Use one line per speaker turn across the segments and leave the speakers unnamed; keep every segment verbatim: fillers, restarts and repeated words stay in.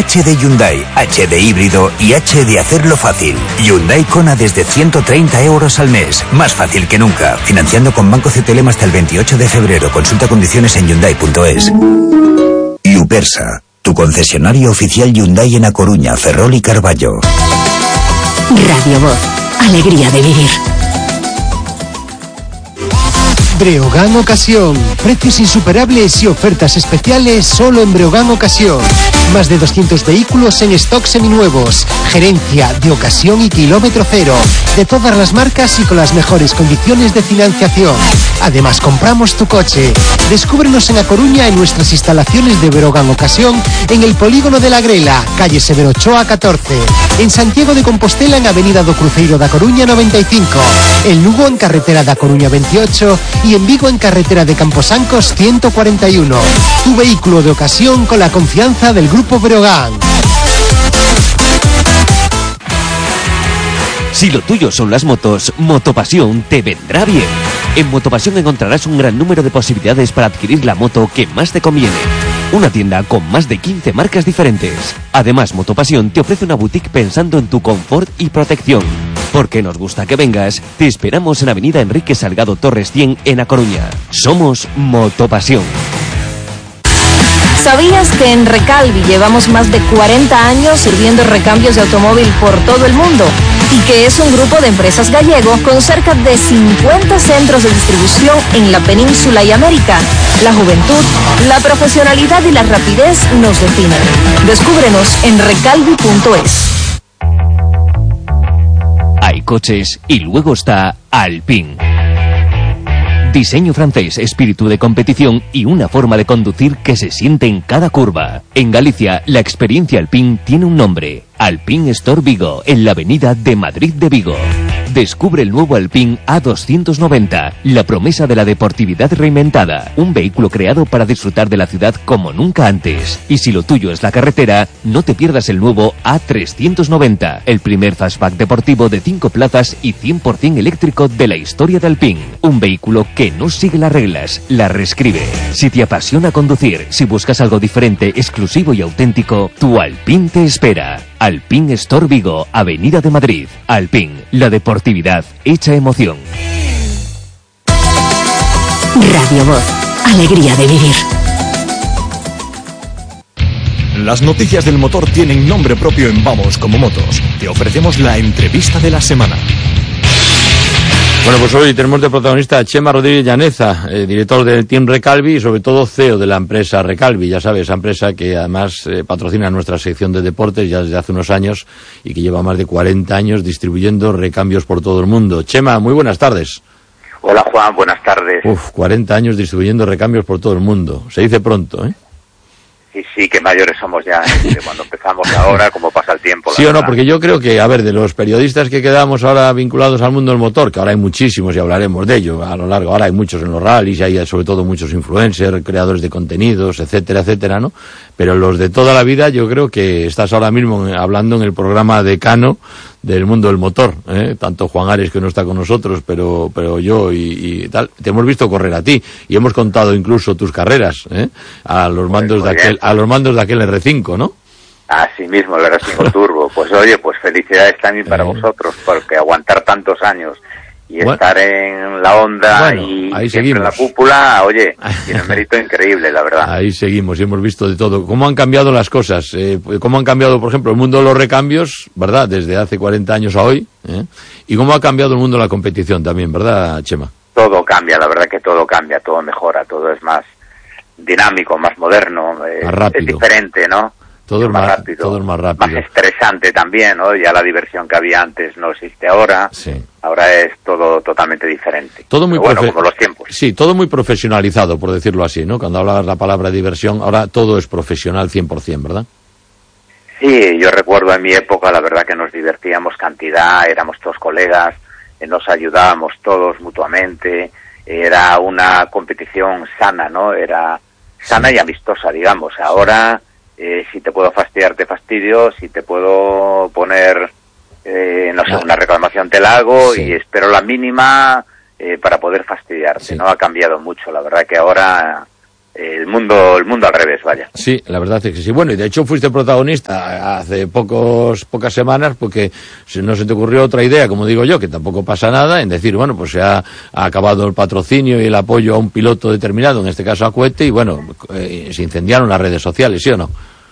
H de Hyundai, H de híbrido y H de hacerlo fácil. Hyundai Kona desde ciento treinta euros al mes. Más fácil que nunca. Financiando con Banco C T L M hasta el veintiocho de febrero. Consulta condiciones en hyundai punto es. Lupersa, tu concesionario oficial Hyundai en A Coruña, Ferrol y Carballo.
Radio Voz. Alegría de vivir.
Breogán Ocasión. Precios insuperables y ofertas especiales solo en Breogán Ocasión. Más de doscientos vehículos en stock seminuevos. Gerencia de ocasión y kilómetro cero. De todas las marcas y con las mejores condiciones de financiación. Además, compramos tu coche. Descúbrenos en A Coruña en nuestras instalaciones de Breogán Ocasión en el Polígono de la Grela, calle Severo Ochoa catorce. En Santiago de Compostela en Avenida do Cruceiro da Coruña noventa y cinco. En Lugo en carretera da Coruña veintiocho y en Vigo en carretera de Camposancos ciento cuarenta y uno. Tu vehículo de ocasión con la confianza del Grupo Breogán.
Si lo tuyo son las motos, Motopasión te vendrá bien. En Motopasión encontrarás un gran número de posibilidades para adquirir la moto que más te conviene. Una tienda con más de quince marcas diferentes. Además, Motopasión te ofrece una boutique pensando en tu confort y protección. Porque nos gusta que vengas, te esperamos en Avenida Enrique Salgado Torres cien en A Coruña. Somos Motopasión.
¿Sabías que en Recalvi llevamos más de cuarenta años sirviendo recambios de automóvil por todo el mundo? Y que es un grupo de empresas gallego con cerca de cincuenta centros de distribución en la península y América. La juventud, la profesionalidad y la rapidez nos definen. Descúbrenos en recalvi punto es.
Hay coches y luego está Alpine. Diseño francés, espíritu de competición y una forma de conducir que se siente en cada curva. En Galicia, la experiencia Alpine tiene un nombre. Alpine Store Vigo, en la avenida de Madrid de Vigo. Descubre el nuevo Alpine A doscientos noventa, la promesa de la deportividad reinventada. Un vehículo creado para disfrutar de la ciudad como nunca antes. Y si lo tuyo es la carretera, no te pierdas el nuevo A trescientos noventa, el primer fastback deportivo de cinco plazas y cien por ciento eléctrico de la historia de Alpine. Un vehículo que no sigue las reglas, las reescribe. Si te apasiona conducir, si buscas algo diferente, exclusivo y auténtico, tu Alpine te espera. Alpine Store Vigo, Avenida de Madrid. Alpine, la deportividad hecha emoción.
Radio Voz, alegría de vivir.
Las noticias del motor tienen nombre propio en Vamos Como Motos. Te ofrecemos la entrevista de la semana.
Bueno, pues hoy tenemos de protagonista a Chema Rodríguez Llaneza, eh, director del Team Recalvi y sobre todo C E O de la empresa Recalvi. Ya sabes, esa empresa que además eh, patrocina nuestra sección de deportes ya desde hace unos años y que lleva más de cuarenta años distribuyendo recambios por todo el mundo. Chema, muy buenas tardes.
Hola Juan, buenas tardes.
Uf, cuarenta años distribuyendo recambios por todo el mundo. Se dice pronto, ¿eh?
Sí, sí, que mayores somos ya, ¿eh? Cuando empezamos ahora, como pasa el tiempo.
Sí o no, porque yo creo que, a ver, de los periodistas que quedamos ahora vinculados al mundo del motor, que ahora hay muchísimos y hablaremos de ello a lo largo, ahora hay muchos en los rallies, y hay sobre todo muchos influencers, creadores de contenidos, etcétera, etcétera, ¿no? Pero los de toda la vida, yo creo que estás ahora mismo hablando en el programa decano del mundo del motor, ¿eh? Tanto Juan Ares, que no está con nosotros, pero pero yo y, y tal, te hemos visto correr a ti y hemos contado incluso tus carreras, ¿eh? A los mandos de aquel, a los mandos de aquel R cinco, ¿no?
Así mismo, el R cinco Turbo. Pues oye, pues felicidades también para eh. vosotros, porque aguantar tantos años y bueno, estar en la onda
bueno,
y
ahí
siempre en la
seguimos.
Cúpula, oye, tiene un mérito increíble, la verdad.
Ahí seguimos y hemos visto de todo. ¿Cómo han cambiado las cosas? Eh, ¿Cómo han cambiado, por ejemplo, el mundo de los recambios, verdad, desde hace cuarenta años a hoy? ¿eh? ¿Y cómo ha cambiado el mundo de la competición también, verdad, Chema?
Todo cambia, la verdad que todo cambia, todo mejora, todo es más dinámico, más moderno, eh,
más rápido.
Es diferente, ¿no?
Todo es más,
más rápido,
todo es más rápido.
Más estresante también, ¿no? Ya la diversión que había antes no existe ahora.
Sí.
Ahora es todo totalmente diferente.
Todo muy
bueno,
profe-
como los tiempos.
Sí, todo muy profesionalizado, por decirlo así, ¿no? Cuando hablabas la palabra diversión, ahora todo es profesional cien por ciento, ¿verdad?
Sí, yo recuerdo en mi época, la verdad que nos divertíamos cantidad, éramos todos colegas, eh, nos ayudábamos todos mutuamente, era una competición sana, ¿no? Era sana sí. y amistosa, digamos. Ahora... Eh, si te puedo fastidiar, te fastidio. Si te puedo poner, eh, no sé, una reclamación, te la hago sí. y espero la mínima eh, para poder fastidiarte. Sí. No ha cambiado mucho. La verdad que ahora el mundo el mundo al revés, vaya.
Sí, la verdad es que sí. Bueno, y de hecho fuiste protagonista hace pocos pocas semanas porque no se te ocurrió otra idea, como digo yo, que tampoco pasa nada, en decir, bueno, pues se ha, ha acabado el patrocinio y el apoyo a un piloto determinado, en este caso a Cohete, y bueno, eh, se incendiaron las redes sociales, ¿sí o no?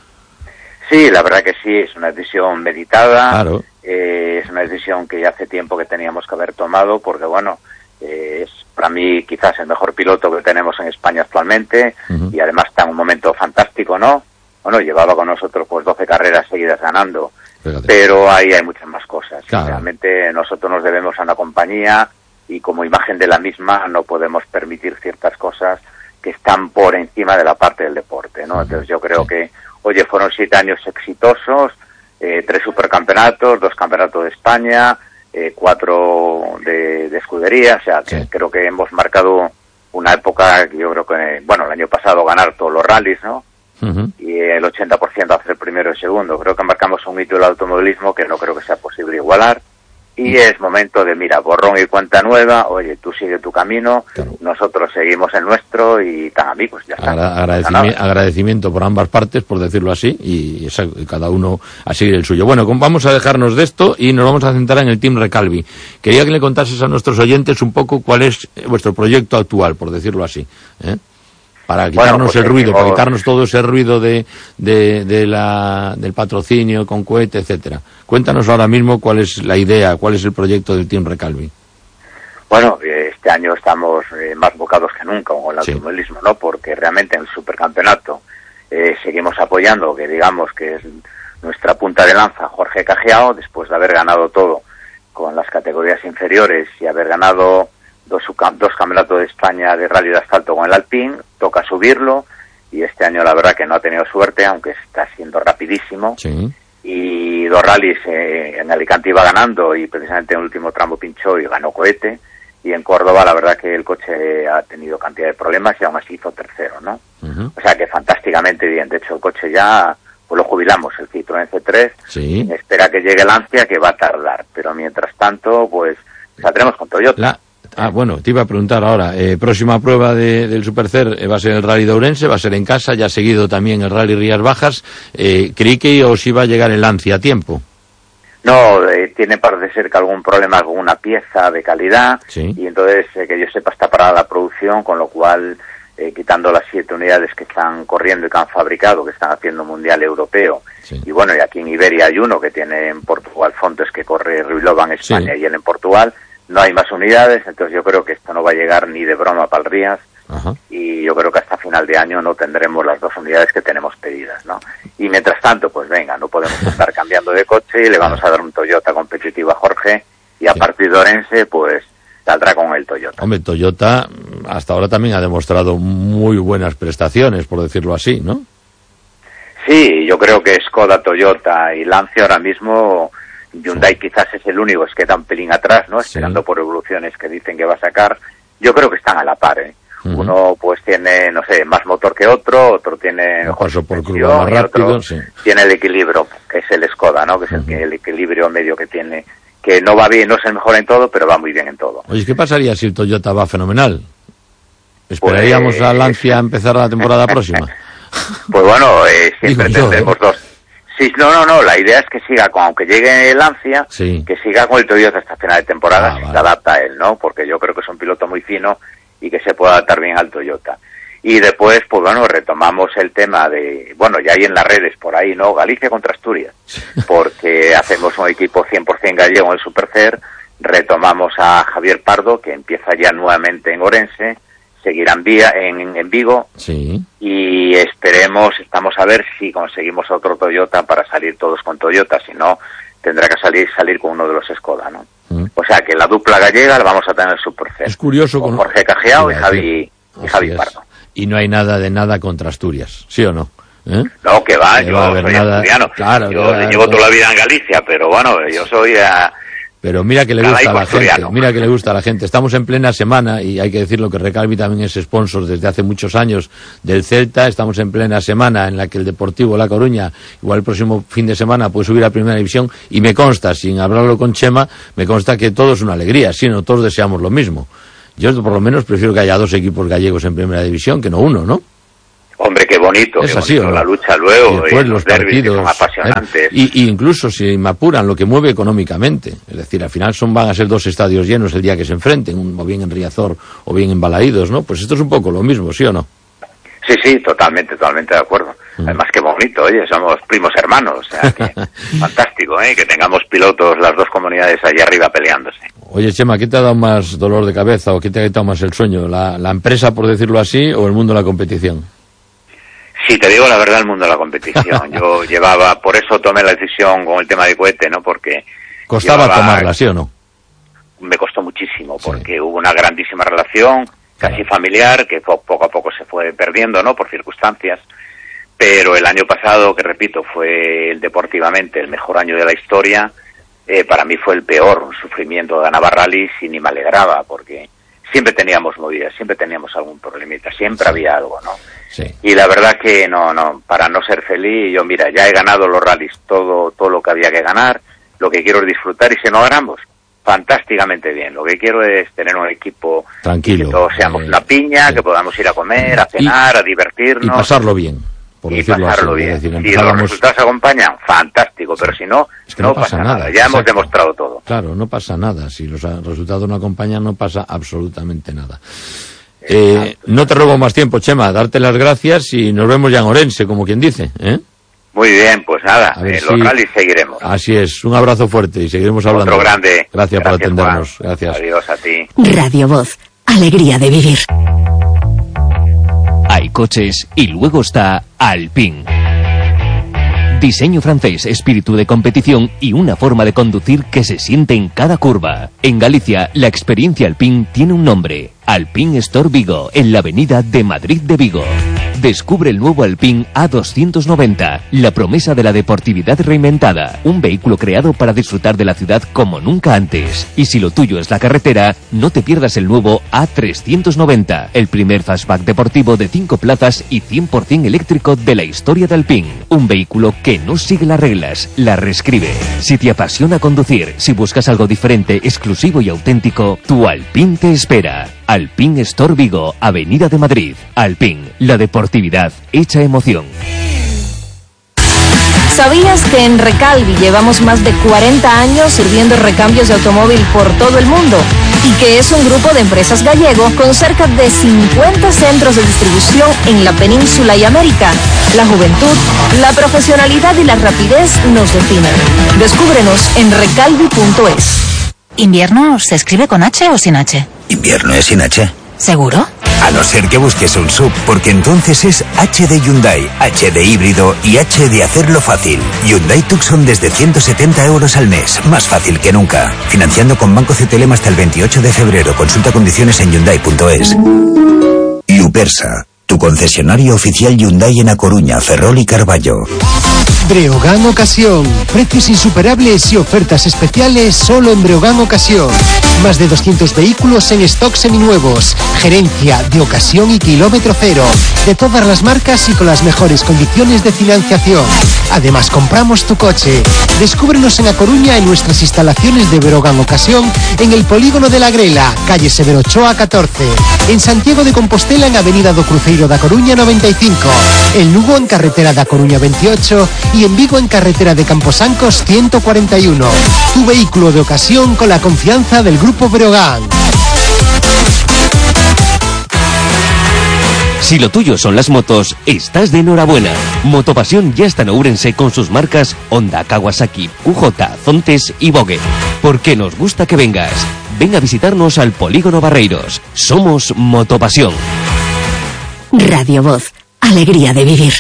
Sí, la verdad que sí, es una decisión meditada,
claro.
eh, es una decisión que ya hace tiempo que teníamos que haber tomado, porque bueno, eh, es para mí quizás el mejor piloto que tenemos en España actualmente, uh-huh. y además está en un momento fantástico, ¿no? Bueno, llevaba con nosotros pues doce carreras seguidas ganando, Fíjate. Pero ahí hay muchas más cosas. Claro. Realmente nosotros nos debemos a una compañía y como imagen de la misma no podemos permitir ciertas cosas que están por encima de la parte del deporte, ¿no? Uh-huh. Entonces yo creo sí. que, oye, fueron siete años exitosos, eh, tres supercampeonatos, dos campeonatos de España, Eh, cuatro de, de escudería, o sea, que sí. creo que hemos marcado una época que yo creo que, bueno, el año pasado ganar todos los rallies, ¿no? Uh-huh. Y el ochenta por ciento hacer primero y segundo. Creo que marcamos un hito del automovilismo que no creo que sea posible igualar. Y uh-huh. es momento de, mira, borrón y cuenta nueva, oye, tú sigue tu camino, claro. nosotros seguimos el nuestro y tan amigos, ya está.
Agra- agradecimi- agradecimiento por ambas partes, por decirlo así, y esa, cada uno a seguir el suyo. Bueno, vamos a dejarnos de esto y nos vamos a centrar en el Team Recalvi. Quería que le contases a nuestros oyentes un poco cuál es vuestro proyecto actual, por decirlo así, ¿eh? Para quitarnos bueno, pues el ruido, para quitarnos todo ese ruido de, de, de la, del patrocinio con Cohete, etcétera. Cuéntanos ahora mismo cuál es la idea, cuál es el proyecto del Team Recalvi.
Bueno, este año estamos eh, más bocados que nunca con el automovilismo, sí. ¿no? Porque realmente en el supercampeonato eh, seguimos apoyando, que digamos que es nuestra punta de lanza, Jorge Cajiao, después de haber ganado todo con las categorías inferiores y haber ganado Dos, dos campeonatos de España de rally de asfalto con el Alpine, toca subirlo y este año la verdad que no ha tenido suerte, aunque está siendo rapidísimo
sí.
y dos rallies eh, en Alicante iba ganando y precisamente en el último tramo pinchó y ganó Cohete y en Córdoba la verdad que el coche ha tenido cantidad de problemas y aún así hizo tercero, ¿no? Uh-huh. O sea que fantásticamente bien, de hecho el coche ya pues lo jubilamos, el Citroën C tres,
sí.
espera que llegue el Lancia que va a tardar, pero mientras tanto pues saldremos con Toyota.
La... Ah, bueno, te iba a preguntar ahora, eh, próxima prueba de, del Supercer eh, va a ser el Rally de Ourense, va a ser en casa, ya ha seguido también el Rally Rías Bajas, eh, creí que os iba a llegar el Lancia a tiempo.
No, eh, tiene parece ser que algún problema con una pieza de calidad,
sí.
y entonces, eh, que yo sepa, está parada la producción, con lo cual, eh, quitando las siete unidades que están corriendo y que han fabricado, que están haciendo Mundial Europeo, sí. y bueno, y aquí en Iberia hay uno que tiene en Portugal Fontes, que corre Ruilova en España sí. y él en Portugal. No hay más unidades, entonces yo creo que esto no va a llegar ni de broma para el Rías. Ajá. Y yo creo que hasta final de año no tendremos las dos unidades que tenemos pedidas, ¿no? Y mientras tanto, pues venga, no podemos estar cambiando de coche y le vamos a dar un Toyota competitivo a Jorge y a sí. partir de Ourense, pues saldrá con el Toyota.
Hombre, Toyota hasta ahora también ha demostrado muy buenas prestaciones, por decirlo así, ¿no?
Sí, yo creo que Skoda, Toyota y Lancia ahora mismo... Hyundai sí. quizás es el único, es que da un pelín atrás, ¿no? Esperando sí. por evoluciones que dicen que va a sacar. Yo creo que están a la par, ¿eh? Uh-huh. Uno pues tiene, no sé, más motor que otro, otro tiene mejor suspensión,
más rápido, otro
sí. tiene el equilibrio, que es el Skoda, ¿no? Que es uh-huh. el, que, el equilibrio medio que tiene, que no va bien, no es el mejor en todo, pero va muy bien en todo.
Oye, ¿qué pasaría si el Toyota va fenomenal? ¿Esperaríamos pues... a Lancia a empezar la temporada próxima?
Pues bueno, eh, siempre yo, tendremos ¿eh? dos. Sí, no, no, no, la idea es que siga con, aunque llegue el Lancia, sí. que siga con el Toyota hasta final de temporada, ah, si vale. se adapta a él, ¿no? Porque yo creo que es un piloto muy fino y que se puede adaptar bien al Toyota. Y después, pues bueno, retomamos el tema de, bueno, ya hay en las redes por ahí, ¿no? Galicia contra Asturias, porque hacemos un equipo cien por ciento gallego en el Supercer, retomamos a Javier Pardo, que empieza ya nuevamente en Ourense, seguirá en, Vía, en, en Vigo,
sí.
y esperemos, estamos a ver si conseguimos otro Toyota para salir todos con Toyota, si no, tendrá que salir salir con uno de los Skoda, ¿no? Mm. O sea que la dupla gallega la vamos a tener Supercer.
Es curioso
con
con
Jorge Cajiao y Javi, y Javi Pardo.
Y no hay nada de nada contra Asturias, ¿sí o no? ¿Eh?
No, que va,
no
yo
va
soy
nada...
asturiano,
claro,
yo
claro,
llevo
claro.
toda la vida en Galicia, pero bueno, yo soy... Uh,
Pero mira que le gusta a la gente, mira que le gusta a la gente. Estamos en plena semana, y hay que decirlo que Recalvi también es sponsor desde hace muchos años del Celta. Estamos en plena semana en la que el Deportivo La Coruña, igual el próximo fin de semana, puede subir a Primera División, y me consta, sin hablarlo con Chema, me consta que todo es una alegría, sí, no, todos deseamos lo mismo. Yo por lo menos prefiero que haya dos equipos gallegos en Primera División que no uno, ¿no?
Hombre, qué bonito,
es
qué
así,
bonito
¿no?
la lucha luego,
y después
y
los
los derbis que
partidos,
son apasionantes.
¿eh? Y, y incluso si me apuran lo que mueve económicamente, es decir, al final son van a ser dos estadios llenos el día que se enfrenten, un, o bien en Riazor o bien en Balaídos, ¿no? Pues esto es un poco lo mismo, ¿sí o no?
Sí, sí, totalmente, totalmente de acuerdo. Mm. Además, qué bonito, oye, somos primos hermanos, o sea, que fantástico, ¿eh? Que tengamos pilotos las dos comunidades allá arriba peleándose.
Oye, Chema, ¿qué te ha dado más dolor de cabeza o qué te ha quitado más el sueño? ¿La, la empresa, por decirlo así, o el mundo de la competición?
Sí, te digo la verdad, el mundo de la competición. Yo llevaba, por eso tomé la decisión con el tema de cohete, ¿no? Porque...
¿Costaba
llevaba,
tomarla, sí o no?
Me costó muchísimo, porque sí. Hubo una grandísima relación, casi claro. familiar, que poco a poco se fue perdiendo, ¿no? Por circunstancias. Pero el año pasado, que repito, fue el deportivamente el mejor año de la historia, eh, para mí fue el peor. Un sufrimiento. Ganaba rallies y ni me alegraba, porque siempre teníamos movidas, siempre teníamos algún problemita, siempre sí. había algo, ¿no? Sí. Y la verdad que no, no, para no ser feliz, yo mira, ya he ganado los rallies, todo, todo lo que había que ganar, lo que quiero es disfrutar y si no ganamos, fantásticamente bien. Lo que quiero es tener un equipo
tranquilo,
que todos seamos eh, una piña, sí. que podamos ir a comer, a cenar, y, a divertirnos.
Y pasarlo bien. Por
y pasarlo
así,
bien.
Decir,
si
empezábamos...
los resultados acompañan, fantástico, pero si no,
es que no,
no
pasa,
pasa
nada.
nada. Ya
Exacto.
hemos demostrado todo.
Claro, no pasa nada. Si los resultados no acompañan, no pasa absolutamente nada. Eh, no te robo más tiempo, Chema, darte las gracias y nos vemos ya en Orense, como quien dice, ¿eh?
Muy bien, pues nada, en
si...
los rallies seguiremos.
Así es, un abrazo fuerte y seguiremos hablando.
Otro grande.
Gracias, Gracias por atendernos.
Juan.
Gracias.
Adiós a ti.
Radio Voz, alegría de vivir.
Hay coches y luego está Alpine. Diseño francés, espíritu de competición y una forma de conducir que se siente en cada curva. En Galicia, la experiencia Alpine tiene un nombre. Alpine Store Vigo, en la avenida de Madrid de Vigo. Descubre el nuevo Alpine A doscientos noventa, la promesa de la deportividad reinventada. Un vehículo creado para disfrutar de la ciudad como nunca antes. Y si lo tuyo es la carretera, no te pierdas el nuevo A trescientos noventa, el primer fastback deportivo de cinco plazas y cien por ciento eléctrico de la historia de Alpine. Un vehículo que no sigue las reglas, las reescribe. Si te apasiona conducir, si buscas algo diferente, exclusivo y auténtico, tu Alpine te espera. Alpine Store Vigo, Avenida de Madrid. Alpine, la deportividad hecha emoción.
¿Sabías que en Recalvi llevamos más de cuarenta años sirviendo recambios de automóvil por todo el mundo? Y que es un grupo de empresas gallego con cerca de cincuenta centros de distribución en la península y América. La juventud, la profesionalidad y la rapidez nos definen. Descúbrenos en recalvi punto es.
¿Invierno se escribe con H o sin H?
Invierno es sin H.
¿Seguro?
A no ser que busques un sub, porque entonces es H de Hyundai, H de híbrido y H de hacerlo fácil. Hyundai Tucson desde ciento setenta euros al mes, más fácil que nunca. Financiando con Banco C T L M hasta el veintiocho de febrero. Consulta condiciones en hyundai punto es. Y Upersa, tu concesionario oficial Hyundai en A Coruña, Ferrol y Carballo.
Breogán Ocasión. Precios insuperables y ofertas especiales solo en Breogán Ocasión. Más de doscientos vehículos en stock seminuevos. Gerencia de ocasión y kilómetro cero. De todas las marcas y con las mejores condiciones de financiación. Además, compramos tu coche. Descúbrenos en A Coruña en nuestras instalaciones de Breogán Ocasión en el Polígono de la Grela, calle Severo Ochoa catorce. En Santiago de Compostela en Avenida do Cruceiro da Coruña noventa y cinco. En Lugo en carretera da Coruña veintiocho. Y en Vigo en carretera de Camposancos ciento cuarenta y uno. Tu vehículo de ocasión con la confianza del Grupo Breogán.
Si lo tuyo son las motos, estás de enhorabuena. Motopasión ya está en Ourense con sus marcas Honda, Kawasaki, Q J, Zontes y Vogue. Porque nos gusta que vengas. Ven a visitarnos al Polígono Barreiros. Somos Motopasión.
Radio Voz, alegría de vivir.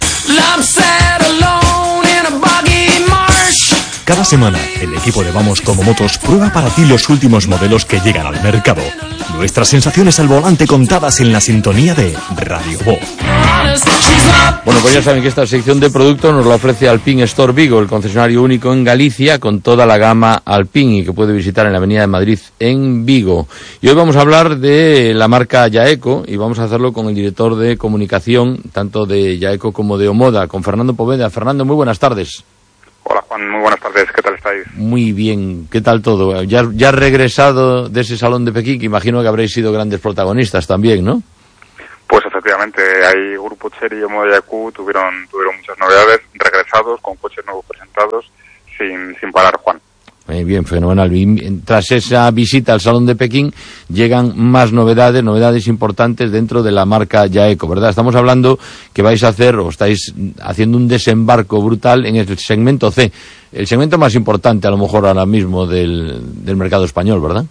Cada semana, el equipo de Vamos Como Motos prueba para ti los últimos modelos que llegan al mercado. Nuestras sensaciones al volante contadas en la sintonía de Radio Voz.
Bueno, pues ya saben que esta sección de productos nos la ofrece Alpine Store Vigo, el concesionario único en Galicia con toda la gama Alpine y que puede visitar en la Avenida de Madrid en Vigo. Y hoy vamos a hablar de la marca Yaeco y vamos a hacerlo con el director de comunicación, tanto de Yaeco como de Omoda, con Fernando Poveda. Fernando, muy buenas tardes.
Hola Juan, muy buenas tardes, ¿qué tal estáis?
Muy bien, ¿qué tal todo? Ya, ya has regresado de ese salón de Pekín, que imagino que habréis sido grandes protagonistas también, ¿no?
Pues efectivamente, hay Grupo Chery y Omoda Yaku tuvieron, tuvieron muchas novedades, regresados, con coches nuevos presentados, sin, sin parar, Juan.
Eh, bien, fenomenal. Y tras esa visita al Salón de Pekín llegan más novedades, novedades importantes dentro de la marca Yaeco, ¿verdad? Estamos hablando que vais a hacer, o estáis haciendo un desembarco brutal en el segmento C, el segmento más importante a lo mejor ahora mismo del, del mercado español, ¿verdad?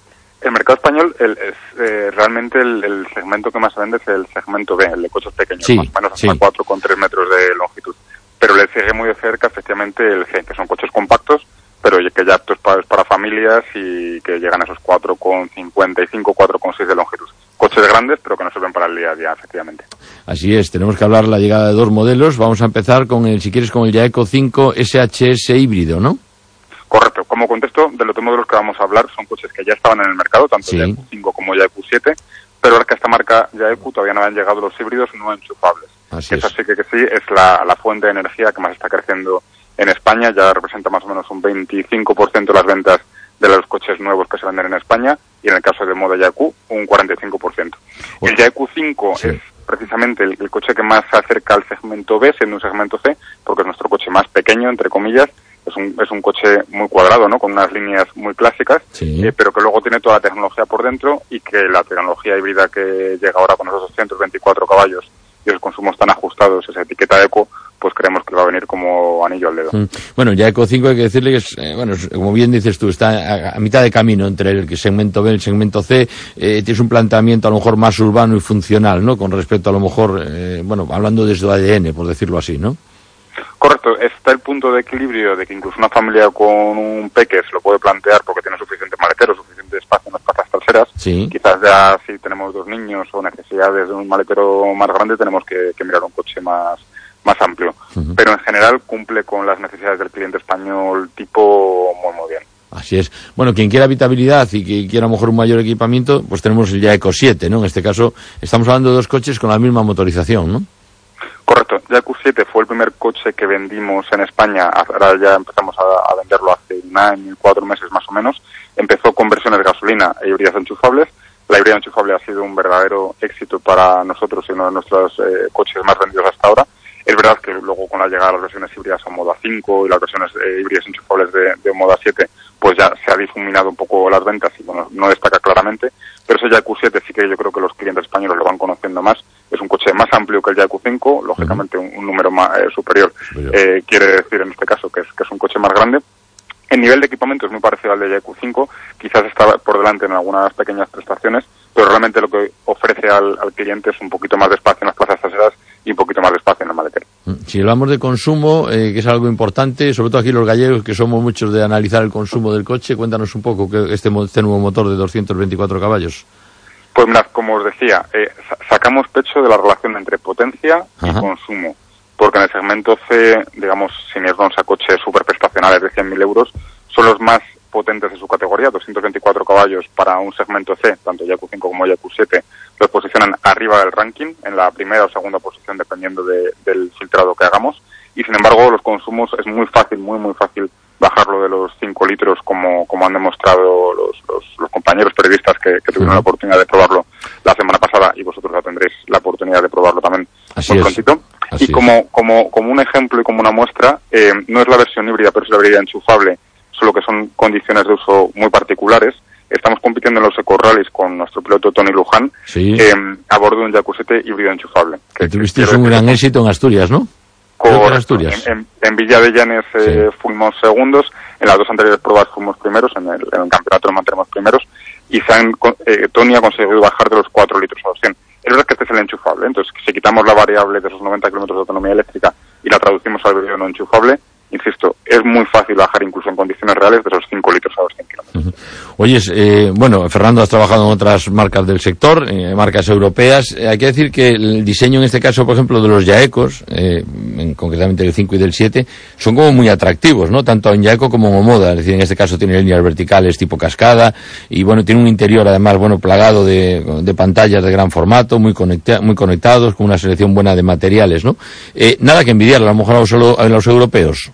El mercado español el, es eh, realmente el, el segmento que más se vende es el segmento B, el de coches pequeños,
sí,
más o menos hasta
sí.
cuatro coma tres metros de longitud. Pero le sigue muy de cerca efectivamente el C, que son coches compactos, pero que ya aptos para, para familias y que llegan a esos cuatro coma cincuenta y cinco, cuatro coma seis de longitud. Coches grandes, pero que no sirven para el día a día, efectivamente.
Así es, tenemos que hablar de la llegada de dos modelos. Vamos a empezar con el, si quieres, con el Yaeco cinco S H S híbrido, ¿no?
Correcto. Como contexto, de los dos modelos que vamos a hablar son coches que ya estaban en el mercado, tanto
sí.
Yaeco cinco como Yaeco siete, pero ahora que a esta marca Yaeco todavía no han llegado los híbridos no enchufables.
Así
Esa
es.
sí que, que sí es la, la fuente de energía que más está creciendo en España, ya representa más o menos un veinticinco por ciento de las ventas de los coches nuevos que se venden en España, y en el caso de Omoda Yaku, un cuarenta y cinco por ciento. El Yaeco cinco sí. es precisamente el, el coche que más se acerca al segmento B, siendo un segmento C, porque es nuestro coche más pequeño, entre comillas. Es un, es un coche muy cuadrado, ¿no? Con unas líneas muy clásicas,
sí.
eh, pero que luego tiene toda la tecnología por dentro, y que la tecnología híbrida que llega ahora con esos doscientos veinticuatro caballos y los consumos tan ajustados, esa etiqueta eco, pues creemos que va a venir como anillo al dedo.
Mm. Bueno, Yaeco cinco hay que decirle que es, eh, bueno, como bien dices tú, está a, a mitad de camino entre el segmento B y el segmento C. Eh, tienes un planteamiento a lo mejor más urbano y funcional, ¿no? Con respecto a lo mejor, eh, bueno, hablando desde el A D N, por decirlo así, ¿no?
Correcto, está el punto de equilibrio de que incluso una familia con un peque se lo puede plantear porque tiene suficiente maletero, suficiente espacio en las plazas traseras.
Sí.
Quizás ya si tenemos dos niños o necesidades de un maletero más grande tenemos que, que mirar un coche más, más amplio. Uh-huh. Pero en general cumple con las necesidades del cliente español tipo muy, muy bien.
Así es. Bueno, quien quiera habitabilidad y que quiera a lo mejor un mayor equipamiento, pues tenemos el Yaeco siete, ¿no? En este caso estamos hablando de dos coches con la misma motorización, ¿no?
Correcto, Yaeco siete fue el primer coche que vendimos en España, ahora ya empezamos a, a venderlo hace un año y cuatro meses más o menos. Empezó con versiones de gasolina e híbridas enchufables. La híbrida enchufable ha sido un verdadero éxito para nosotros y uno de nuestros eh, coches más vendidos hasta ahora. Es verdad que luego con la llegada de las versiones híbridas Omoda cinco y las versiones eh, híbridas enchufables de, de Omoda siete, pues ya se ha difuminado un poco las ventas y bueno, no destaca claramente, pero ese Yaeco siete sí que yo creo que los clientes españoles lo van conociendo más. Es un coche más amplio que el Yaeco cinco, lógicamente un, un número más eh, superior, superior. Eh, quiere decir en este caso que es, que es un coche más grande. El nivel de equipamiento es muy parecido al de Yaeco cinco, quizás está por delante en algunas pequeñas prestaciones, pero realmente lo que ofrece al, al cliente es un poquito más de espacio en las plazas traseras y un poquito más de espacio en el maletero.
Si hablamos de consumo, eh, que es algo importante, sobre todo aquí los gallegos, que somos muchos de analizar el consumo del coche, cuéntanos un poco que este, este nuevo motor de doscientos veinticuatro caballos.
Pues mirad, como os decía, eh, sacamos pecho de la relación entre potencia y Ajá. consumo, porque en el segmento C, digamos, sin irnos a coches super prestacionales de cien mil euros, son los más potentes de su categoría, doscientos veinticuatro caballos para un segmento C, tanto Yaeco cinco como Yaeco siete, los posicionan arriba del ranking, en la primera o segunda posición, dependiendo de, del filtrado que hagamos, y sin embargo los consumos es muy fácil, muy muy fácil bajarlo de los cinco litros, como, como han demostrado los, los, los compañeros periodistas que, que tuvieron la oportunidad de probarlo la semana pasada, y vosotros ya tendréis la oportunidad de probarlo también
Así
muy
es.
prontito.
Así
y como, como, como un ejemplo y como una muestra, eh, no es la versión híbrida, pero es la híbrida enchufable, solo que son condiciones de uso muy particulares. Estamos compitiendo en los eco-rallies con nuestro piloto Tony Luján,
sí.
eh, a bordo de un Yaeco siete híbrido enchufable.
Que, que tuvisteis un gran éxito en Asturias, ¿no?
Con,
Asturias.
En, en, en Villa de Llanes eh, sí. fuimos segundos, en las dos anteriores pruebas fuimos primeros, en el, en el campeonato nos mantenemos primeros, y se han, eh, Tony ha conseguido bajar de los cuatro litros a los cien. Es verdad que este es el enchufable, entonces si quitamos la variable de esos noventa kilómetros de autonomía eléctrica y la traducimos al vídeo no enchufable, insisto, es muy fácil bajar incluso en condiciones reales de esos cinco litros a los cien kilómetros.
Uh-huh. Oye, eh, bueno, Fernando, has trabajado en otras marcas del sector, eh, marcas europeas. Eh, hay que decir que el diseño en este caso, por ejemplo, de los Yaecos, eh, en, concretamente del cinco y del siete, son como muy atractivos, ¿no? Tanto en Yaeco como en Omoda. Es decir, en este caso tiene líneas verticales tipo cascada y, bueno, tiene un interior además, bueno, plagado de, de pantallas de gran formato, muy, conecta, muy conectados, con una selección buena de materiales, ¿no? Eh, nada que envidiar, a lo mejor a los, a los europeos.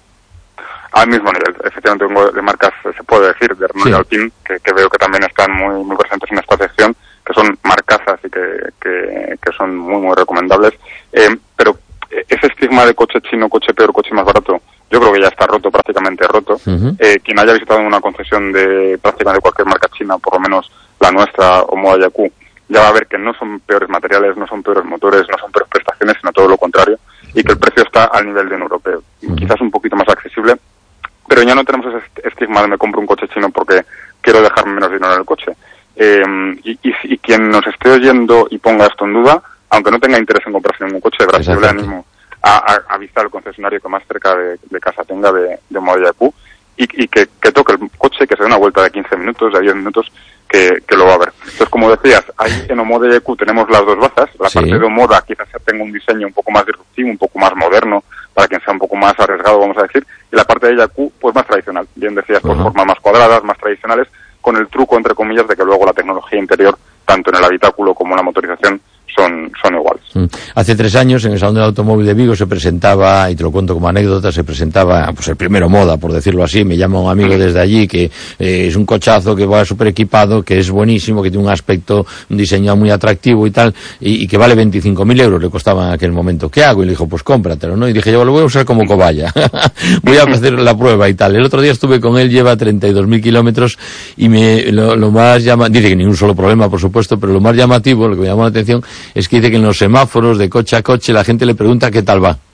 Al mismo nivel, efectivamente, de marcas, se puede decir, de Renault y sí. Alpine, que, que veo que también están muy muy presentes en esta sección, que son marcazas y que, que, que son muy, muy recomendables. Eh, pero ese estigma de coche chino, coche peor, coche más barato, yo creo que ya está roto, prácticamente roto. Uh-huh. Eh, quien haya visitado una concesión de prácticamente cualquier marca china, por lo menos la nuestra o Moda Yaku, ya va a ver que no son peores materiales, no son peores motores, no son peores prestaciones, sino todo lo contrario, y que el precio está al nivel de un europeo. Uh-huh. Quizás un poquito más accesible, pero ya no tenemos ese estigma de me compro un coche chino porque quiero dejarme menos dinero en el coche. Eh, y, y, y quien nos esté oyendo y ponga esto en duda, aunque no tenga interés en comprarse ningún coche, de verdad yo le animo a, a, a visitar el concesionario que más cerca de, de casa tenga de, de Moda Yaku y, y que, que toque el coche, que se dé una vuelta de quince minutos, de diez minutos, que, que lo va a ver. Entonces, como decías, ahí en Moda Yaku tenemos las dos bazas. La sí. parte de Moda quizás tenga un diseño un poco más disruptivo, un poco más moderno, para quien sea un poco más arriesgado, vamos a decir, y la parte de Yaku, pues más tradicional. Bien decías, por uh-huh. formas más cuadradas, más tradicionales, con el truco, entre comillas, de que luego la tecnología interior, tanto en el habitáculo como en la motorización, son, son iguales.
Hace tres años, en el Salón del Automóvil de Vigo, se presentaba, y te lo cuento como anécdota, se presentaba pues el primero Moda, por decirlo así. Me llama un amigo desde allí, que eh, es un cochazo, que va súper equipado, que es buenísimo, que tiene un aspecto, un diseño muy atractivo y tal, y, y que vale veinticinco mil euros, le costaba en aquel momento. ¿Qué hago? Y le dijo, pues cómpratelo, ¿no? Y dije, yo lo voy a usar como cobaya. Voy a hacer la prueba y tal. El otro día estuve con él, lleva treinta y dos mil kilómetros, y me, lo, lo más llama, dice que ni un solo problema, por supuesto, pero lo más llamativo, lo que me llamó la atención, es que dice que en los semáforos de coche a coche la gente le pregunta qué tal va.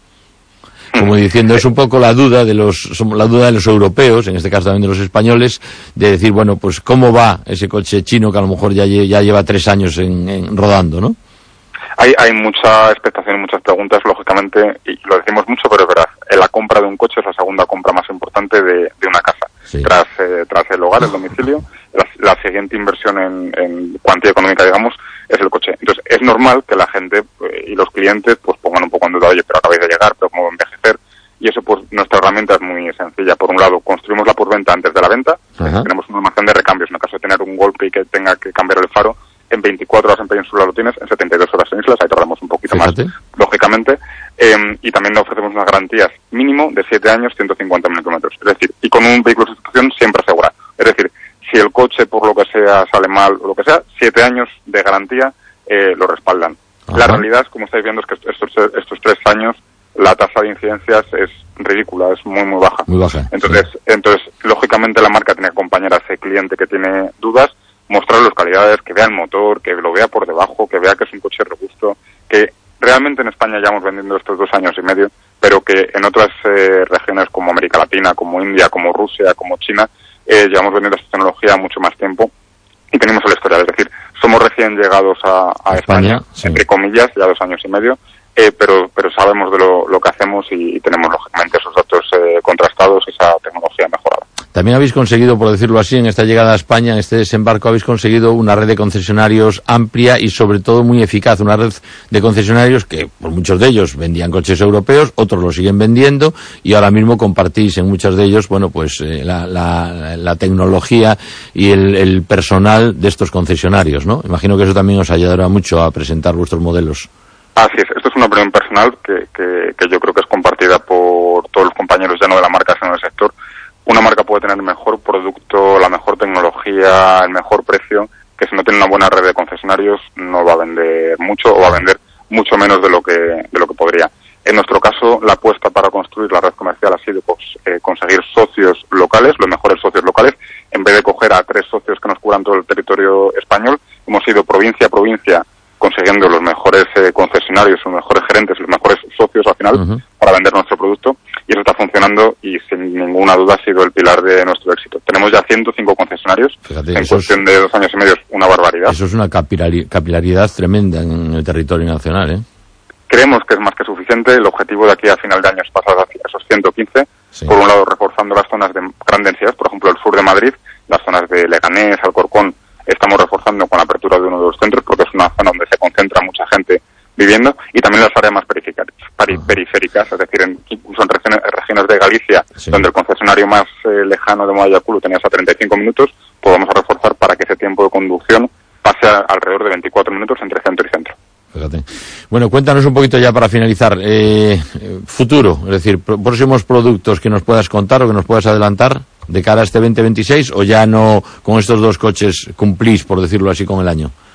Como diciendo, es un poco la duda de los la duda de los europeos, en este caso también de los españoles, de decir, bueno, pues cómo va ese coche chino que a lo mejor ya, ya lleva tres años en, en, rodando, ¿no?
Hay, hay mucha expectación y muchas preguntas, lógicamente, y lo decimos mucho, pero es verdad, la compra de un coche es la segunda compra más importante de, de una casa. Sí. Tras, eh, tras el hogar, el domicilio, la, la siguiente inversión en, en cuantía económica, digamos, es el coche. Entonces, es normal que la gente eh, y los clientes pues pongan un poco en duda, oye, pero acabáis de llegar, pero cómo envejecer. Y eso, pues, nuestra herramienta es muy sencilla. Por un lado, construimos la postventa antes de la venta. Uh-huh. Tenemos un almacén de recambios. En el caso de tener un golpe y que tenga que cambiar el faro, en veinticuatro horas en Península lo tienes, en setenta y dos horas en Islas, ahí tardamos un poquito Fíjate. más, lógicamente. Eh, y también le ofrecemos unas garantías mínimo de siete años, ciento cincuenta mil kilómetros. Es decir, y con un vehículo de sustitución siempre asegura. Es decir, si el coche, por lo que sea, sale mal o lo que sea, siete años de garantía eh, lo respaldan. Ajá. La realidad, como estáis viendo, es que estos, estos tres años la tasa de incidencias es ridícula, es muy, muy baja.
Muy baja.
Entonces, sí. entonces lógicamente, la marca tiene que acompañar a ese cliente que tiene dudas, mostrar las calidades, que vea el motor, que lo vea por debajo, que vea que es un coche robusto, que realmente en España llevamos vendiendo estos dos años y medio, pero que en otras eh, regiones como América Latina, como India, como Rusia, como China, eh, llevamos vendiendo esta tecnología mucho más tiempo y tenemos el historial. Es decir, somos recién llegados a, a España, España sí. entre comillas, ya dos años y medio, eh, pero pero sabemos de lo, lo que hacemos y, y tenemos lógicamente esos datos eh, contrastados y esa tecnología mejorada.
También habéis conseguido, por decirlo así, en esta llegada a España, en este desembarco, habéis conseguido una red de concesionarios amplia y sobre todo muy eficaz, una red de concesionarios que, por muchos de ellos, vendían coches europeos, otros lo siguen vendiendo y ahora mismo compartís en muchos de ellos, bueno, pues eh, la, la, la tecnología y el, el personal de estos concesionarios, ¿no? Imagino que eso también os ayudará mucho a presentar vuestros modelos.
Así es, esto es una opinión personal que, que, que yo creo que es compartida por todos los compañeros ya no de la marca, sino del sector. Una marca puede tener el mejor producto, la mejor tecnología, el mejor precio, que si no tiene una buena red de concesionarios no va a vender mucho o va a vender mucho menos de lo que de lo que podría. En nuestro caso, la apuesta para construir la red comercial ha sido pues, eh, conseguir socios locales, los mejores socios locales, en vez de coger a tres socios que nos cubran todo el territorio español. Hemos ido provincia a provincia consiguiendo los mejores eh, concesionarios, los mejores gerentes, los mejores socios al final uh-huh. para vender nuestro producto, y eso está funcionando y sin ninguna duda ha sido el pilar de nuestro éxito. Tenemos ya ciento cinco concesionarios. Fíjate, en cuestión es, de dos años y medio, es una barbaridad.
Eso es una capilari- capilaridad tremenda en el territorio nacional, ¿eh?
Creemos que es más que suficiente. El objetivo de aquí a final de año es pasar hacia esos ciento quince, sí. por un lado reforzando las zonas de gran densidad, por ejemplo el sur de Madrid, las zonas de Leganés, Alcorcón. Estamos reforzando con la apertura de uno de los centros porque es una zona donde se concentra mucha gente viviendo, y también las áreas más periféricas, periféricas es decir, en, incluso en regiones, regiones de Galicia, sí. donde el concesionario más eh, lejano de Moda Yaku lo tenías a treinta y cinco minutos, pues vamos a reforzar para que ese tiempo de conducción pase a, alrededor de veinticuatro minutos entre centro y centro.
Fíjate. Bueno, cuéntanos un poquito ya para finalizar, eh, futuro, es decir, próximos productos que nos puedas contar o que nos puedas adelantar de cara a este veinte veintiséis, o ya no, con estos dos coches cumplís, por decirlo así, con el año.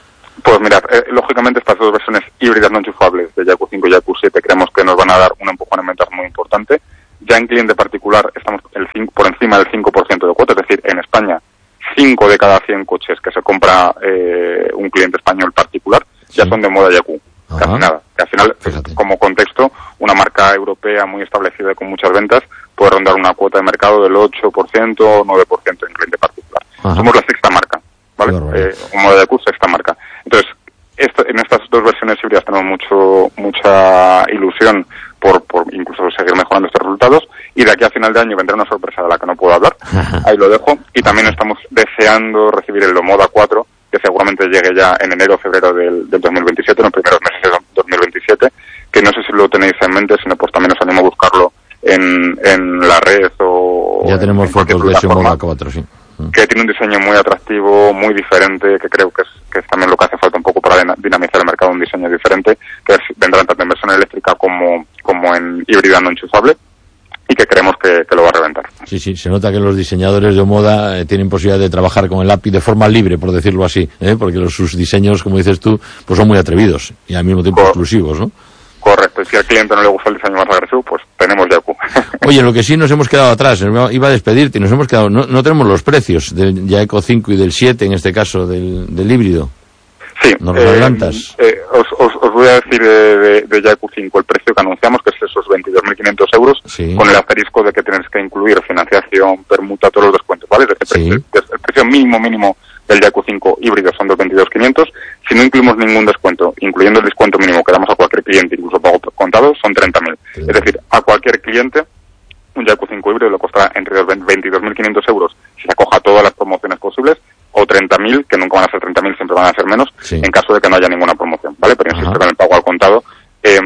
Pues mirad, eh, lógicamente estas dos versiones híbridas no enchufables de Ya Q cinco y Ya Q siete creemos que nos van a dar un empujón en ventas muy importante. Ya en cliente particular estamos el cinco, por encima del cinco por ciento de cuota, es decir, en España cinco de cada cien coches que se compra eh, un cliente español particular sí. ya son de moda Ya Q. Ajá. Casi nada. Que al final, Fíjate. como contexto, una marca europea muy establecida y con muchas ventas puede rondar una cuota de mercado del ocho por ciento o nueve por ciento en cliente particular. Ajá. Somos la sexta marca, ¿vale? Eh, un moda Ya Q, sexta marca. Entonces, esto, en estas dos versiones híbridas tenemos mucho mucha ilusión por, por incluso seguir mejorando estos resultados, y de aquí a final de año vendrá una sorpresa de la que no puedo hablar. Ajá. Ahí lo dejo. Y también estamos deseando recibir el Lomoda cuatro, que seguramente llegue ya en enero o febrero del, del dos mil veintisiete, en los primeros meses de dos mil veintisiete, que no sé si lo tenéis en mente, sino pues también os animo a buscarlo en, en la red o...
Ya tenemos fotos de ese Lomoda cuatro, sí.
Que tiene un diseño muy atractivo, muy diferente, que creo que es, que es también lo que hace falta un poco para dinamizar el mercado, un diseño diferente, que es, vendrá tanto en versión eléctrica como, como en híbrida no enchufable, y que creemos que, que lo va a reventar.
Sí, sí, se nota que los diseñadores de Omoda eh, tienen posibilidad de trabajar con el A P I de forma libre, por decirlo así, ¿eh? Porque los, sus diseños, como dices tú, pues son muy atrevidos y al mismo tiempo Cor- exclusivos, ¿no?
Correcto, y si al cliente no le gusta el diseño más agresivo, pues tenemos Ya Q.
Oye, lo que sí nos hemos quedado atrás, iba a despedirte, nos hemos quedado, no, no tenemos los precios del Ya Eco cinco y del siete, en este caso, del, del híbrido.
Sí.
¿Nos los eh, adelantas?
Eh, os, os, os voy a decir de, de, de Ya Q cinco el precio que anunciamos, que es esos veintidós mil quinientos euros, sí. con el asterisco de que tienes que incluir financiación, permuta, todos los descuentos, ¿vale? Desde sí. precio, desde el precio mínimo mínimo del Ya Q cinco híbrido son los veintidós mil quinientos. Si no incluimos ningún descuento, incluyendo el descuento mínimo que damos a cualquier cliente, incluso pago contado, son treinta mil. Es decir, a cualquier cliente, un Ya Q cinco híbrido le costará entre los veintidós mil quinientos euros si se acoja a todas las promociones posibles, o treinta mil, que nunca van a ser treinta mil, siempre van a ser menos, sí. en caso de que no haya ninguna promoción, ¿vale? Pero insisto que en el pago al contado eh,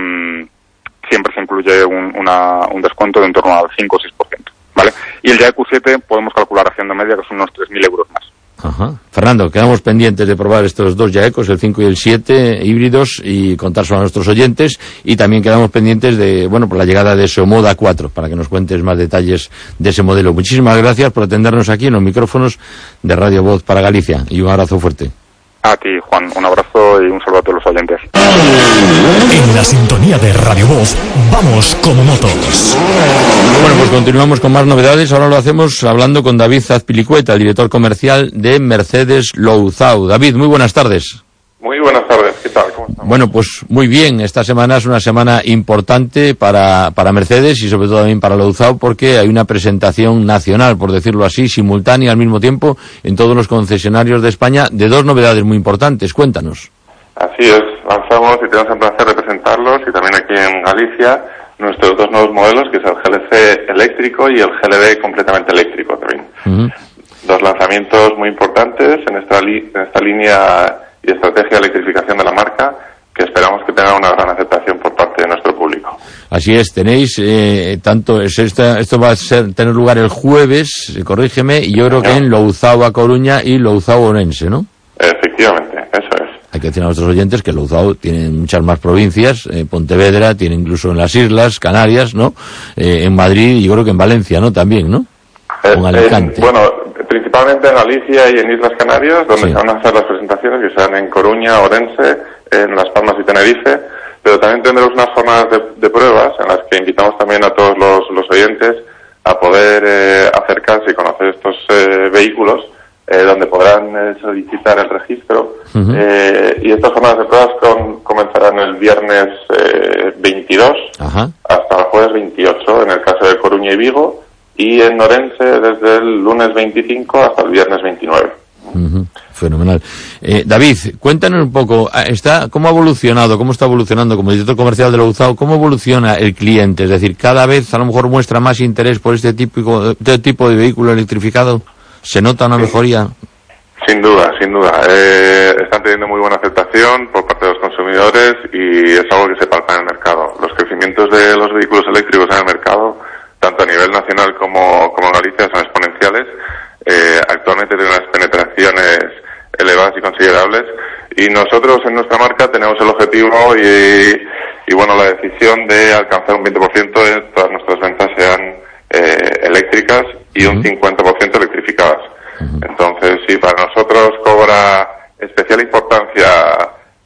siempre se incluye un, una, un descuento de en torno al cinco o seis por ciento, ¿vale? Y el Ya Q siete podemos calcular haciendo media que son unos tres mil euros más.
Ajá. Fernando, quedamos pendientes de probar estos dos Ya Ecos, el cinco y el siete, híbridos, y contárselo a nuestros oyentes, y también quedamos pendientes de, bueno, por la llegada de ese Omoda cuatro, para que nos cuentes más detalles de ese modelo. Muchísimas gracias por atendernos aquí en los micrófonos de Radio Voz para Galicia, y un abrazo fuerte.
A ti, Juan, un abrazo y un saludo a todos los oyentes.
En la sintonía de Radio Voz, vamos como motos.
Bueno, pues continuamos con más novedades. Ahora lo hacemos hablando con David Azpilicueta, el director comercial de Mercedes Louzao. David, muy buenas tardes.
Muy buenas tardes, ¿qué tal? ¿Cómo estamos?
Bueno, pues muy bien. Esta semana es una semana importante para, para Mercedes y sobre todo también para Louzao, porque hay una presentación nacional, por decirlo así, simultánea al mismo tiempo en todos los concesionarios de España, de dos novedades muy importantes. Cuéntanos.
Así es, lanzamos y tenemos el placer de presentarlos, y también aquí en Galicia, nuestros dos nuevos modelos, que es el G L C eléctrico y el G L B completamente eléctrico también. Uh-huh. Dos lanzamientos muy importantes en esta, li- en esta línea y estrategia de electrificación de la marca, que esperamos que tenga una gran aceptación por parte de nuestro público.
Así es, tenéis eh, tanto, es esta, esto va a ser, tener lugar el jueves, eh, corrígeme, y yo creo que en Louzao a Coruña y Louzao Orense, ¿no?
Efectivamente, eso es.
Hay que decir a nuestros oyentes que Louzao tiene muchas más provincias, eh, Pontevedra, tiene incluso en las Islas Canarias, ¿no? Eh, en Madrid y yo creo que en Valencia, ¿no? También, ¿no?
Eh,
Con Alicante.
Eh, bueno, principalmente en Galicia y en Islas Canarias, donde sí. se van a hacer las presentaciones, que serán en Coruña, Orense, en Las Palmas y Tenerife, pero también tendremos unas jornadas de, de pruebas en las que invitamos también a todos los, los oyentes a poder eh, acercarse y conocer estos eh, vehículos, eh, donde podrán eh, solicitar el registro. Uh-huh. Eh, y estas jornadas de pruebas con, comenzarán el viernes eh, veintidós uh-huh. hasta el jueves veintiocho, en el caso de Coruña y Vigo, y en Orense desde el lunes veinticinco hasta el viernes veintinueve.
Uh-huh. Fenomenal. Eh, David, cuéntanos un poco, está, ¿cómo ha evolucionado, cómo está evolucionando como director comercial de Louzao, cómo evoluciona el cliente? Es decir, cada vez a lo mejor muestra más interés por este tipo, este tipo de vehículo electrificado. ¿Se nota una mejoría?
Sin duda, sin duda. Eh, están teniendo muy buena aceptación por parte de los consumidores y es algo que se palpa en el mercado. Los crecimientos de los vehículos eléctricos en el mercado, tanto a nivel nacional como, como en Galicia, son exponenciales. Eh, actualmente tienen unas penetraciones elevadas y considerables, y nosotros en nuestra marca tenemos el objetivo y, y bueno, la decisión de alcanzar un veinte por ciento de todas nuestras ventas sean eh, eléctricas y un cincuenta por ciento electrificadas. Entonces, sí, para nosotros cobra especial importancia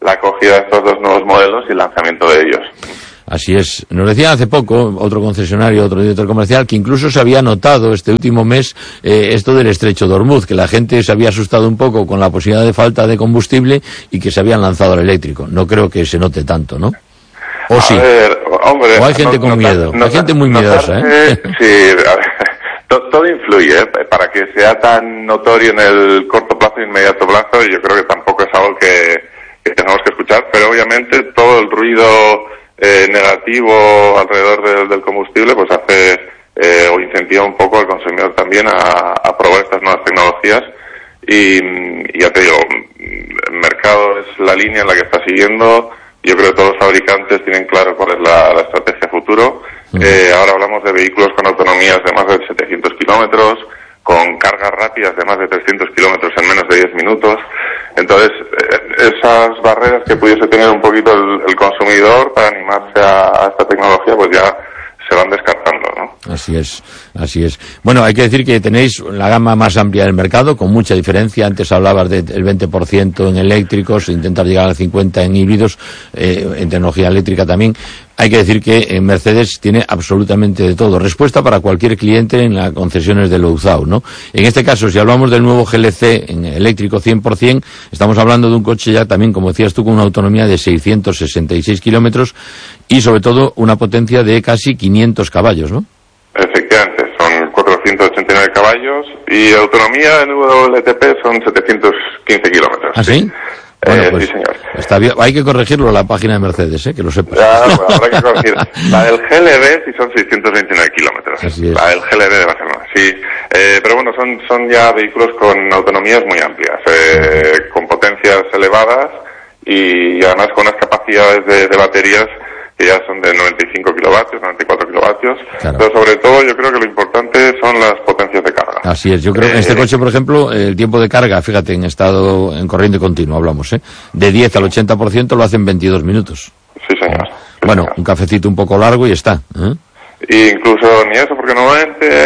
la acogida de estos dos nuevos modelos y el lanzamiento de ellos.
Así es. Nos decía hace poco otro concesionario, otro director comercial, que incluso se había notado este último mes eh, esto del estrecho de Hormuz, que la gente se había asustado un poco con la posibilidad de falta de combustible y que se habían lanzado al eléctrico. No creo que se note tanto, ¿no? ¿O sí?
Ver, hombre,
¿O hay gente
no,
con
no,
miedo?
No,
hay gente muy miedosa, ¿eh?
Sí, a ver, todo, todo influye, ¿eh? Para que sea tan notorio en el corto plazo e inmediato plazo, yo creo que tampoco es algo que, que tenemos que escuchar, pero obviamente todo el ruido eh, negativo alrededor de, del combustible pues hace eh, o incentiva un poco al consumidor también a, a probar estas nuevas tecnologías y, y ya te digo, el mercado es la línea en la que está siguiendo. Yo creo que todos los fabricantes tienen claro cuál es la, la estrategia futuro. Uh-huh. Eh, ahora hablamos de vehículos con autonomías de más de setecientos kilómetros, con cargas rápidas de más de trescientos kilómetros en menos de diez minutos. Entonces, eh, esas barreras que pudiese tener un poquito el, el consumidor para animarse a, a esta tecnología, pues ya se van descartando, ¿no?
Así es, así es. Bueno, hay que decir que tenéis la gama más amplia del mercado, con mucha diferencia. Antes hablabas del veinte por ciento en eléctricos, intentar llegar al cincuenta por ciento en híbridos, eh, en tecnología eléctrica también. Hay que decir que Mercedes tiene absolutamente de todo. Respuesta para cualquier cliente en las concesiones de Louzao, ¿no? En este caso, si hablamos del nuevo G L C en eléctrico cien por ciento, estamos hablando de un coche ya también, como decías tú, con una autonomía de seiscientos sesenta y seis kilómetros y, sobre todo, una potencia de casi quinientos caballos, ¿no?
Efectivamente, son cuatrocientos ochenta y nueve caballos y autonomía en W L T P son setecientos quince kilómetros.
¿Ah, sí? Bueno,
eh,
pues
sí, señor.
Está bien. Hay que corregirlo en la página de Mercedes, ¿eh? Que lo sepas.
Ya, bueno, habrá que corregir. La del G L B sí son seiscientos veintinueve kilómetros.
Así es.
La del G L B de Barcelona, sí. Eh, pero bueno, son, son ya vehículos con autonomías muy amplias, eh, con potencias elevadas y además con unas capacidades de, de baterías que ya son de noventa y cinco kilovatios, noventa y cuatro kilovatios.
Claro.
Pero sobre todo yo creo que lo importante son las potencias de carga.
Así es, yo creo que en este coche, por ejemplo, el tiempo de carga, fíjate, en estado, en corriente continua hablamos, ¿eh? De diez al ochenta por ciento lo hacen en veintidós minutos.
Sí, señor. Sí,
bueno,
señor.
Un cafecito un poco largo y está, ¿eh?
Y incluso ni eso, porque normalmente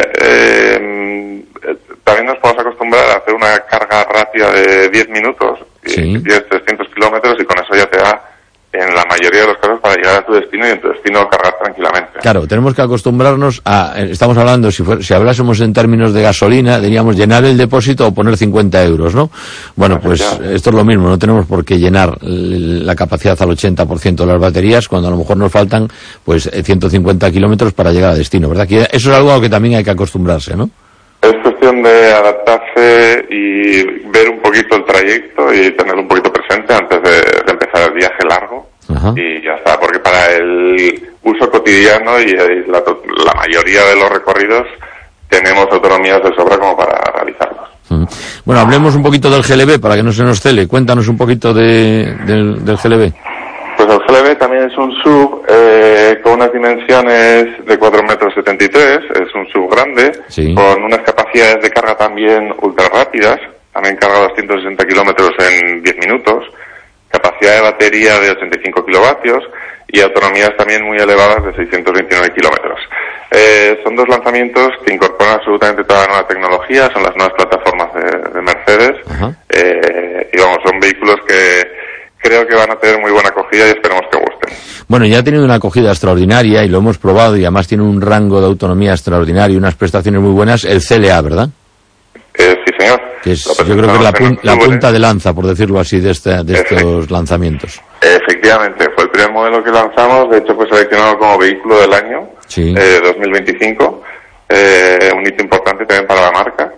eh, también nos podemos acostumbrar a hacer una carga rápida de diez minutos,
sí.
diez, trescientos kilómetros, y con eso ya te da, en la mayoría de los casos, para llegar a tu destino y en tu destino cargar tranquilamente.
Claro, tenemos que acostumbrarnos a, estamos hablando, si, fuera, si hablásemos en términos de gasolina, diríamos llenar el depósito o poner cincuenta euros, ¿no? Bueno, pues esto es lo mismo, no tenemos por qué llenar la capacidad al ochenta por ciento de las baterías cuando a lo mejor nos faltan pues ciento cincuenta kilómetros para llegar a destino, ¿verdad? Que eso es algo a lo que también hay que acostumbrarse, ¿no?
Es cuestión de adaptarse y ver un poquito el trayecto y tenerlo un poquito presente antes de, de empezar el viaje largo. Ajá. Y ya está, porque para el uso cotidiano y la, la mayoría de los recorridos tenemos autonomías de sobra como para realizarlos.
Bueno, hablemos un poquito del G L B para que no se nos cele. Cuéntanos un poquito de, del, del G L B.
Pues el G L B también es un sub eh, con unas dimensiones de cuatro metros setenta y tres, es un sub grande, sí. Con unas capacidades de carga también ultra rápidas, también carga doscientos sesenta kilómetros en diez minutos, capacidad de batería de ochenta y cinco kilovatios y autonomías también muy elevadas de seiscientos veintinueve kilómetros. Eh, son dos lanzamientos que incorporan absolutamente toda la nueva tecnología, son las nuevas plataformas de, de Mercedes, eh, y vamos, son vehículos que creo que van a tener muy buena acogida y esperemos que gusten.
Bueno, ya ha tenido una acogida extraordinaria y lo hemos probado y además tiene un rango de autonomía extraordinario y unas prestaciones muy buenas, el C L A, ¿verdad?
Eh, sí, señor.
Que es, yo creo que es la, pun la punta de lanza, por decirlo así, de, este, de estos lanzamientos.
Efectivamente, fue el primer modelo que lanzamos, de hecho fue seleccionado como vehículo del año, sí. eh, dos mil veinticinco, eh, un hito importante también para la marca,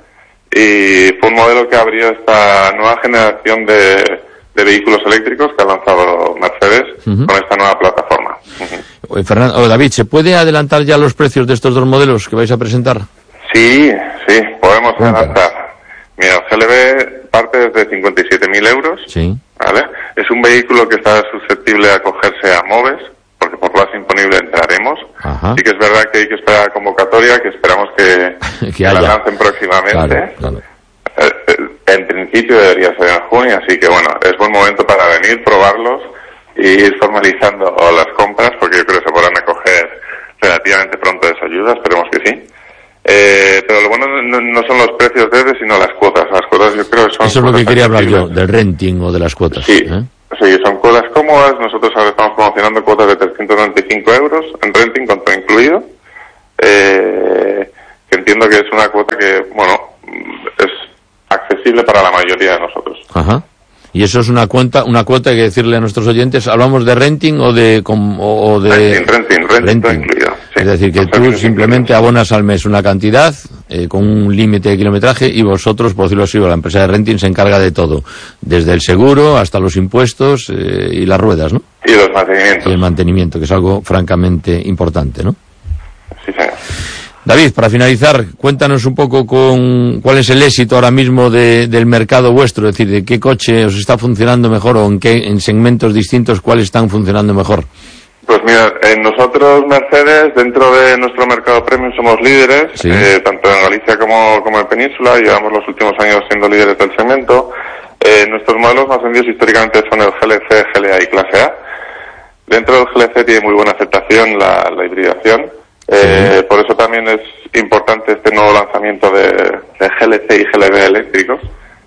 y fue un modelo que abrió esta nueva generación de, de vehículos eléctricos que ha lanzado Mercedes uh-huh. con esta nueva plataforma.
Uh-huh. Fernando, o David, ¿se puede adelantar ya los precios de estos dos modelos que vais a presentar?
Sí, sí, podemos adelantar. Mira, el G L B parte desde cincuenta y siete mil euros, sí. ¿Vale? Es un vehículo que está susceptible a acogerse a MOVES, porque por plazo imponible entraremos. Ajá. Sí que es verdad que hay que esperar a convocatoria, que esperamos que, que, que la lancen próximamente. Claro, claro. Eh, en principio debería ser en junio, así que bueno, es buen momento para venir, probarlos y ir formalizando las compras, porque yo creo que se podrán acoger relativamente pronto a esa ayuda, esperemos que sí. Eh, pero lo bueno no, no son los precios de ese, sino las cuotas. Las cuotas yo creo que son...
Eso es lo que quería hablar yo, del renting o de las cuotas.
Sí,
¿eh?
Sí, son cuotas cómodas. Nosotros ahora estamos promocionando cuotas de trescientos noventa y cinco euros en renting con todo incluido. Eh, que entiendo que es una cuota que, bueno, es accesible para la mayoría de nosotros.
Ajá. Y eso es una cuenta, una cuota, hay que decirle a nuestros oyentes, ¿hablamos de renting o de... o, o de
renting, renting, renting, renting. Todo incluido. Sí.
Es decir, que tú simplemente abonas al mes una cantidad eh, con un límite de kilometraje y vosotros, por decirlo así, la empresa de renting se encarga de todo, desde el seguro hasta los impuestos eh, y las ruedas, ¿no?
Y los mantenimientos.
Y el mantenimiento, que es algo francamente importante, ¿no?
Sí, señor.
David, para finalizar, cuéntanos un poco con cuál es el éxito ahora mismo de, del mercado vuestro, es decir, de qué coche os está funcionando mejor o en qué en segmentos distintos cuáles están funcionando mejor.
Pues mira, eh, nosotros Mercedes, dentro de nuestro mercado premium somos líderes, sí. eh, tanto en Galicia como, como en Península, llevamos los últimos años siendo líderes del segmento. Eh, nuestros modelos más vendidos históricamente son el G L C, G L A y Clase A. Dentro del G L C tiene muy buena aceptación la, la hibridación. Eh, sí. Por eso también es importante este nuevo lanzamiento de, de G L C y G L B eléctricos.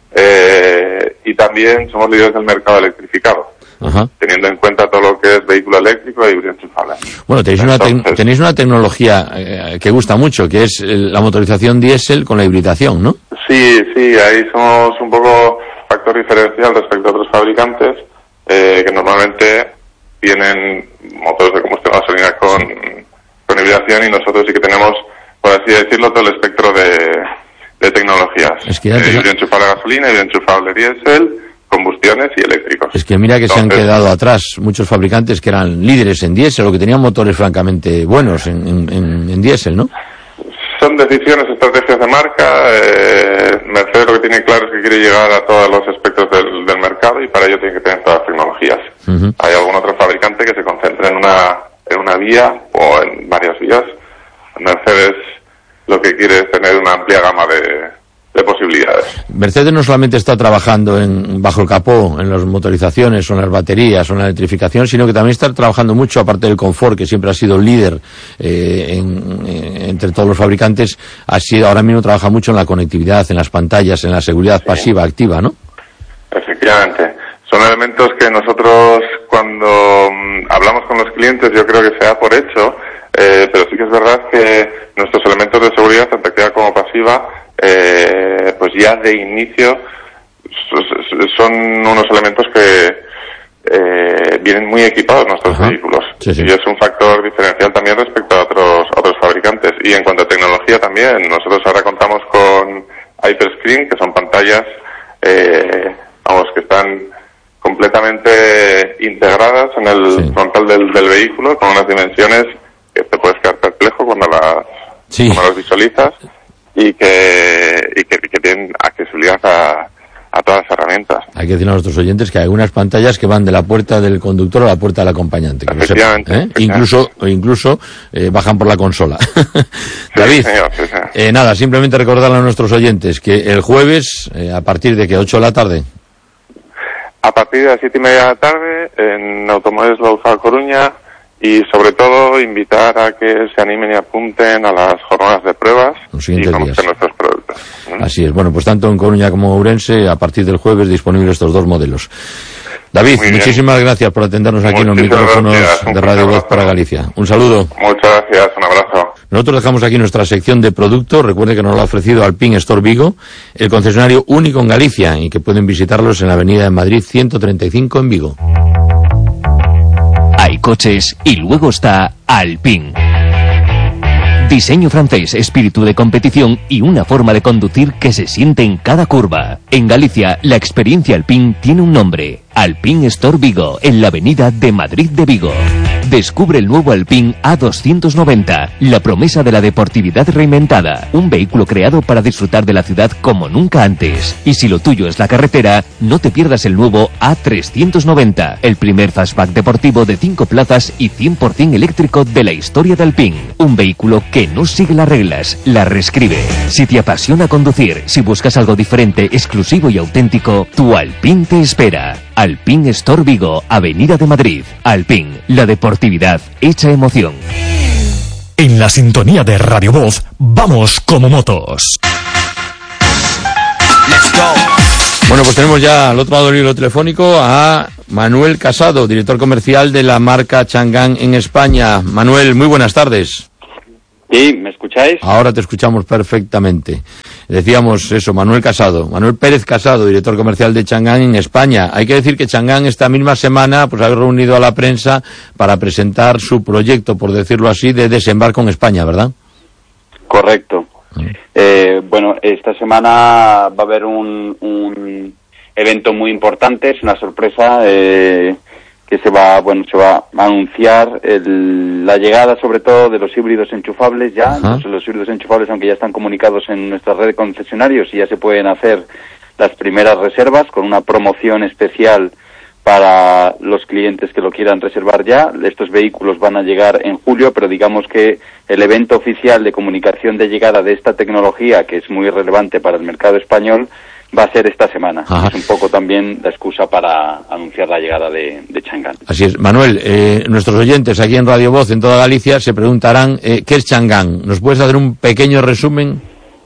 Eh, y también somos líderes del mercado electrificado. Ajá. Teniendo en cuenta todo lo que es vehículo eléctrico y híbrido enchufable.
Bueno, tenéis, Entonces, una, te- tenéis una tecnología eh, que gusta mucho, que es la motorización diésel con la hibridación, ¿no?
Sí, sí, ahí somos un poco factor diferencial respecto a otros fabricantes, eh, que normalmente tienen motores de combustión a gasolina con, con hibridación, y nosotros sí que tenemos, por así decirlo, todo el espectro de, de tecnologías.
Es que
eh, híbrido enchufable a gasolina, híbrido enchufable diésel, combustiones y eléctricos.
Es que mira que
Entonces,
se han quedado atrás muchos fabricantes que eran líderes en diésel o que tenían motores francamente buenos en, en, en, en diésel, ¿no?
Son decisiones, estrategias de marca. Eh, Mercedes lo que tiene claro es que quiere llegar a todos los aspectos del, del mercado, y para ello tiene que tener todas las tecnologías. Uh-huh. Hay algún otro fabricante que se concentra en una, en una vía o en varias vías. Mercedes lo que quiere es tener una amplia gama de de posibilidades.
Mercedes no solamente está trabajando en bajo el capó, en las motorizaciones o en las baterías o en la electrificación, sino que también está trabajando mucho, aparte del confort, que siempre ha sido líder eh, en, en, entre todos los fabricantes, ha sido, ahora mismo trabaja mucho en la conectividad, en las pantallas, en la seguridad sí. pasiva, activa, ¿no?
Efectivamente. Son elementos que nosotros, cuando um, hablamos con los clientes, yo creo que se da por hecho, eh, pero sí que es verdad que nuestros elementos de seguridad, tanto activa como pasiva, Eh, pues ya de inicio son unos elementos que eh, vienen muy equipados nuestros Ajá. vehículos sí, sí. y es un factor diferencial también respecto a otros a otros fabricantes. Y en cuanto a tecnología también, nosotros ahora contamos con Hyperscreen, que son pantallas eh, vamos que están completamente integradas en el sí. frontal del, del vehículo, con unas dimensiones que te puedes quedar perplejo cuando las, sí. cuando las visualizas. Y que, y que, que tienen accesibilidad a, a todas las herramientas.
Hay que decir a nuestros oyentes que hay algunas pantallas que van de la puerta del conductor a la puerta del acompañante. Que
efectivamente,
sepan, ¿eh? efectivamente. Incluso, incluso eh, bajan por la consola. Sí, David,
señor, sí, señor.
Eh, nada, simplemente recordarle a nuestros oyentes que el jueves, eh, a partir de que ocho de la tarde.
A partir de las siete y media de la tarde, en Automóviles Bauzá Coruña. Y sobre todo invitar a que se animen y apunten a las jornadas de pruebas y conozcan nuestros productos. ¿Mm?
Así es. Bueno, pues tanto en Coruña como Ourense, a partir del jueves, disponibles estos dos modelos. David, muchísimas gracias por atendernos aquí muchísimas en los micrófonos gracias. de Radio Voz para Galicia. Un saludo.
Muchas gracias, un abrazo.
Nosotros dejamos aquí nuestra sección de productos. Recuerde que nos lo ha ofrecido Alpine Store Vigo, el concesionario único en Galicia, y que pueden visitarlos en la avenida de Madrid ciento treinta y cinco en Vigo.
Hay coches y luego está Alpine. Diseño francés, espíritu de competición y una forma de conducir que se siente en cada curva. En Galicia, la experiencia Alpine tiene un nombre: Alpine Store Vigo, en la avenida de Madrid de Vigo. Descubre el nuevo Alpine A doscientos noventa, la promesa de la deportividad reinventada. Un vehículo creado para disfrutar de la ciudad como nunca antes. Y si lo tuyo es la carretera, no te pierdas el nuevo A trescientos noventa, el primer fastback deportivo de cinco plazas y cien por ciento eléctrico de la historia de Alpine. Un vehículo que no sigue las reglas, las reescribe. Si te apasiona conducir, si buscas algo diferente, exclusivo y auténtico, tu Alpine te espera. Alpine Store Vigo, Avenida de Madrid. Alpine, la deportividad hecha emoción.
En la sintonía de Radio Voz, vamos como motos.
Bueno, pues tenemos ya al otro lado del hilo telefónico a Manuel Casado, director comercial de la marca Chang'an en España. Manuel, muy buenas tardes.
Sí, ¿me escucháis?
Ahora te escuchamos perfectamente. Decíamos eso, Manuel Casado, Manuel Pérez Casado, director comercial de Chang'an en España. Hay que decir que Chang'an esta misma semana pues ha reunido a la prensa para presentar su proyecto, por decirlo así, de desembarco en España, ¿verdad?
Correcto. Mm. Eh, bueno, esta semana va a haber un, un evento muy importante, es una sorpresa, eh, que se va, bueno, se va a anunciar el, la llegada sobre todo de los híbridos enchufables ya. Entonces, los híbridos enchufables, aunque ya están comunicados en nuestra red de concesionarios y ya se pueden hacer las primeras reservas con una promoción especial para los clientes que lo quieran reservar ya. Estos vehículos van a llegar en julio, pero digamos que el evento oficial de comunicación de llegada de esta tecnología, que es muy relevante para el mercado español, va a ser esta semana. Ajá. Es un poco también la excusa para anunciar la llegada de, de Chang'an.
Así es. Manuel, eh, nuestros oyentes aquí en Radio Voz, en toda Galicia, se preguntarán eh, ¿qué es Chang'an? ¿Nos puedes hacer un pequeño resumen?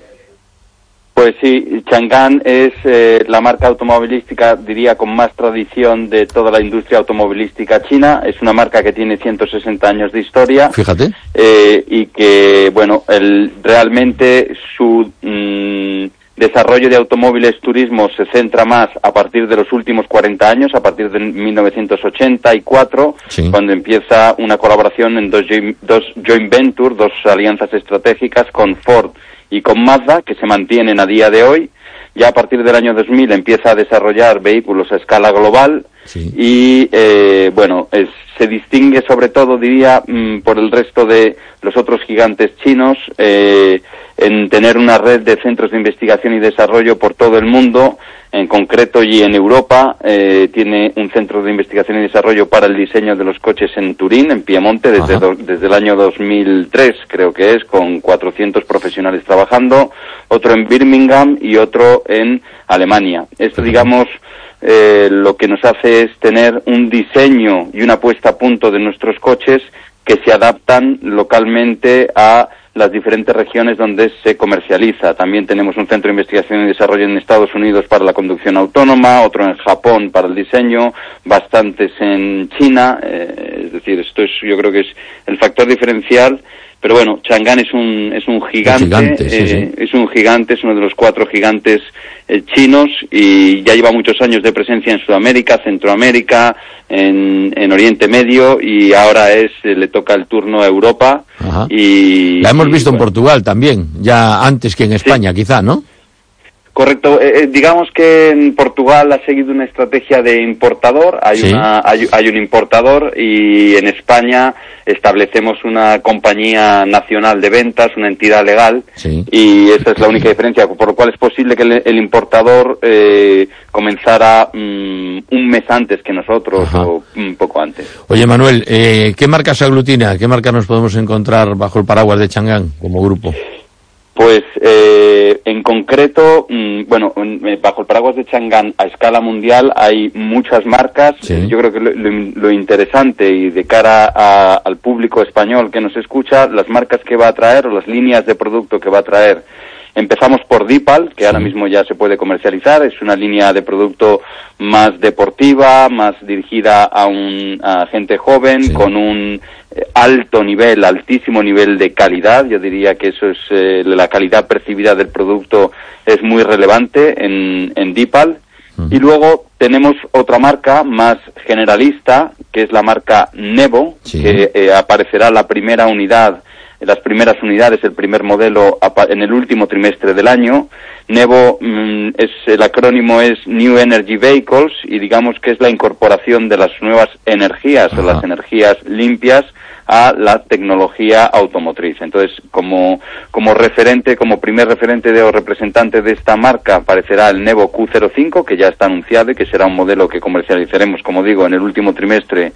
Pues sí, Chang'an es eh, la marca automovilística, diría, con más tradición de toda la industria automovilística china. Es una marca que tiene ciento sesenta años de historia.
Fíjate.
Eh, y que, bueno, el, realmente su mmm, desarrollo de automóviles turismo se centra más a partir de los últimos cuarenta años, a partir de mil novecientos ochenta y cuatro, sí. Cuando empieza una colaboración en dos, dos joint ventures, dos alianzas estratégicas con Ford y con Mazda, que se mantienen a día de hoy. Ya a partir del año dos mil empieza a desarrollar vehículos a escala global, sí. Y, eh, bueno, es, se distingue sobre todo, diría, mmm, por el resto de los otros gigantes chinos, eh, en tener una red de centros de investigación y desarrollo por todo el mundo, en concreto y en Europa. Eh, tiene un centro de investigación y desarrollo para el diseño de los coches en Turín, en Piemonte, desde, do, desde el año dos mil tres, creo que es, con cuatrocientos profesionales trabajando, otro en Birmingham y otro en Alemania. Esto, digamos, eh, lo que nos hace es tener un diseño y una puesta a punto de nuestros coches que se adaptan localmente a las diferentes regiones donde se comercializa. También tenemos un centro de investigación y desarrollo en Estados Unidos para la conducción autónoma, otro en Japón para el diseño, bastantes en China, eh, es decir, esto es, yo creo que es el factor diferencial. Pero bueno, Chang'an es un es un gigante, gigante sí, eh, sí. es un gigante, es uno de los cuatro gigantes eh, chinos y ya lleva muchos años de presencia en Sudamérica, Centroamérica, en, en Oriente Medio y ahora es eh, le toca el turno a Europa.
Ajá.
y
la hemos
y,
visto
bueno,
en Portugal también, ya antes que en España, sí. Quizá, ¿no?
Correcto, eh, digamos que en Portugal ha seguido una estrategia de importador, hay, sí. una, hay, hay un importador y en España establecemos una compañía nacional de ventas, una entidad legal, sí. Y esa es la única diferencia, por lo cual es posible que el, el importador eh, comenzara um, un mes antes que nosotros. Ajá. O un poco antes.
Oye, Manuel, eh, ¿qué marca se aglutina? ¿Qué marca nos podemos encontrar bajo el paraguas de Chang'an como grupo?
Pues eh, en concreto, mmm, bueno, bajo el paraguas de Chang'an a escala mundial hay muchas marcas. Sí. Yo creo que lo, lo, lo interesante y de cara a, al público español que nos escucha, las marcas que va a traer o las líneas de producto que va a traer. Empezamos por Deepal, que sí. Ahora mismo ya se puede comercializar. Es una línea de producto más deportiva, más dirigida a un a gente joven, sí. Con un alto nivel, altísimo nivel de calidad. Yo diría que eso es eh, la calidad percibida del producto es muy relevante en, en Deepal. Uh-huh. Y luego tenemos otra marca más generalista, que es la marca Nevo, sí. Que eh, aparecerá la primera unidad, las primeras unidades, el primer modelo en el último trimestre del año. Nevo, mm, es, el acrónimo es New Energy Vehicles y digamos que es la incorporación de las nuevas energías. Ajá. O las energías limpias a la tecnología automotriz. Entonces, como como referente, como primer referente de, o representante de esta marca aparecerá el Nevo Q cero cinco, que ya está anunciado y que será un modelo que comercializaremos, como digo, en el último trimestre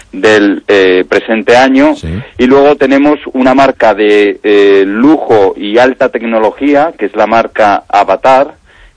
del eh, presente año. Sí. Y luego tenemos una marca de eh, lujo y alta tecnología, que es la marca Avatar.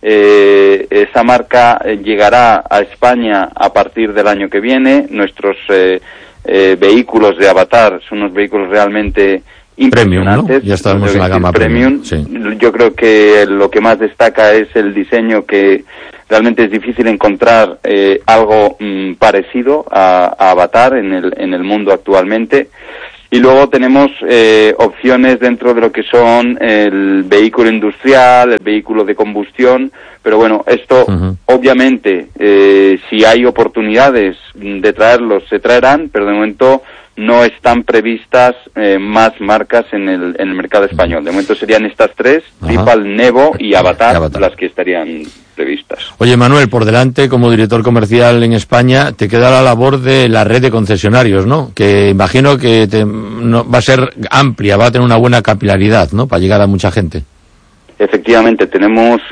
Eh, esa marca eh, llegará a España a partir del año que viene. Nuestros eh, eh, vehículos de Avatar son unos vehículos realmente impresionantes.
Premium, ¿no? Ya estamos en la gama
premium.
premium. Sí.
Yo creo que lo que más destaca es el diseño que realmente es difícil encontrar eh, algo mm, parecido a, a Avatar en el, en el mundo actualmente. Y luego tenemos eh, opciones dentro de lo que son el vehículo industrial, el vehículo de combustión, pero bueno, esto uh-huh. obviamente, eh, si hay oportunidades de traerlos, se traerán, pero de momento no están previstas eh, más marcas en el, en el mercado español. De momento serían estas tres, Deepal, Nevo y Avatar, Avatar, las que estarían previstas.
Oye, Manuel, por delante, como director comercial en España, te queda la labor de la red de concesionarios, ¿no? Que imagino que te, no, va a ser amplia, va a tener una buena capilaridad, ¿no? Para llegar a mucha gente.
Efectivamente, tenemos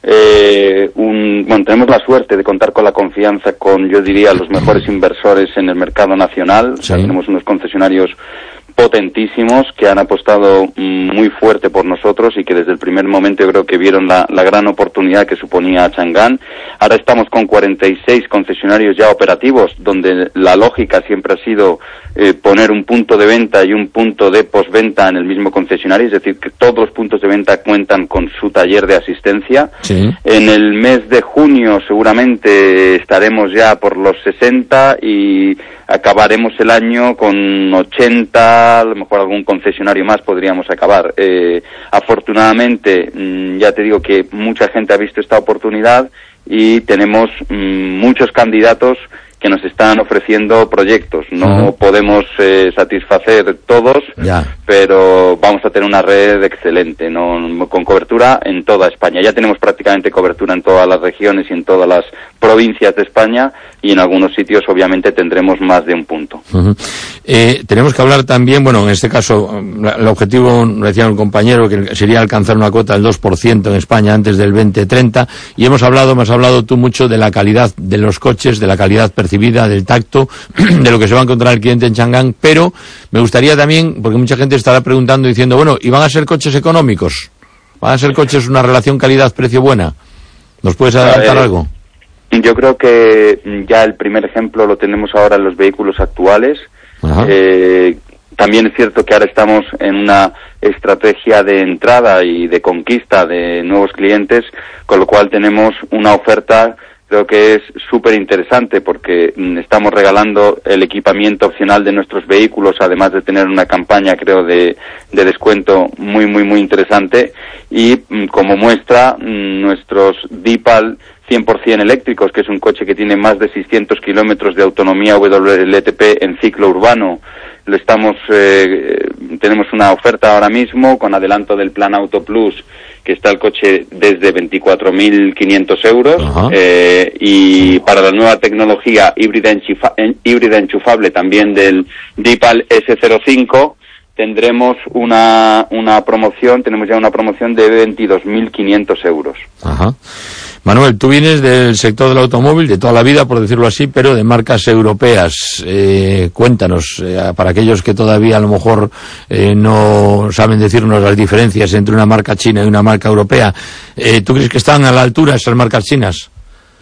eh, un, bueno, tenemos la suerte de contar con la confianza con, yo diría, los mejores inversores en el mercado nacional. Sí. O sea, tenemos unos concesionarios potentísimos que han apostado muy fuerte por nosotros y que desde el primer momento yo creo que vieron la, la gran oportunidad que suponía Chang'an. Ahora estamos con cuarenta y seis concesionarios ya operativos, donde la lógica siempre ha sido eh, poner un punto de venta y un punto de postventa en el mismo concesionario, es decir, que todos los puntos de venta cuentan con su taller de asistencia. Sí. En el mes de junio seguramente estaremos ya por los sesenta y acabaremos el año con ochenta, a lo mejor algún concesionario más podríamos acabar. Eh, afortunadamente, mmm, ya te digo que mucha gente ha visto esta oportunidad y tenemos mmm, muchos candidatos que nos están ofreciendo proyectos. No uh-huh. podemos eh, satisfacer todos, ya. pero vamos a tener una red excelente, ¿no? Con cobertura en toda España. Ya tenemos prácticamente cobertura en todas las regiones y en todas las provincias de España, y en algunos sitios obviamente tendremos más de un punto.
Uh-huh. Eh, tenemos que hablar también, bueno, en este caso, el objetivo, decía un compañero, que sería alcanzar una cuota del dos por ciento en España antes del veinte treinta, y hemos hablado, me has hablado tú mucho de la calidad de los coches, de la calidad percibida, del tacto, de lo que se va a encontrar el cliente en Chang'an, pero me gustaría también, porque mucha gente estará preguntando diciendo, bueno, ¿y van a ser coches económicos? ¿Van a ser coches una relación calidad-precio buena? ¿Nos puedes adelantar eh, algo?
Yo creo que ya el primer ejemplo lo tenemos ahora en los vehículos actuales. Eh, también es cierto que ahora estamos en una estrategia de entrada y de conquista de nuevos clientes, con lo cual tenemos una oferta, creo que es súper interesante, porque estamos regalando el equipamiento opcional de nuestros vehículos, además de tener una campaña, creo, de, de descuento muy, muy, muy interesante. Y como muestra, nuestros Deepal cien por ciento eléctricos, que es un coche que tiene más de seiscientos kilómetros de autonomía W L T P en ciclo urbano. Lo estamos, eh, tenemos una oferta ahora mismo con adelanto del Plan Auto Plus, que está el coche desde veinticuatro mil quinientos euros, eh, y para la nueva tecnología híbrida, enchufa, en, híbrida enchufable también del Deepal S cero cinco, tendremos una, una promoción, tenemos ya una promoción de veintidós mil quinientos euros.
Ajá. Manuel, tú vienes del sector del automóvil de toda la vida, por decirlo así, pero de marcas europeas. Eh, cuéntanos, eh, para aquellos que todavía a lo mejor eh, no saben decirnos las diferencias entre una marca china y una marca europea, eh, ¿tú crees que están a la altura esas marcas chinas?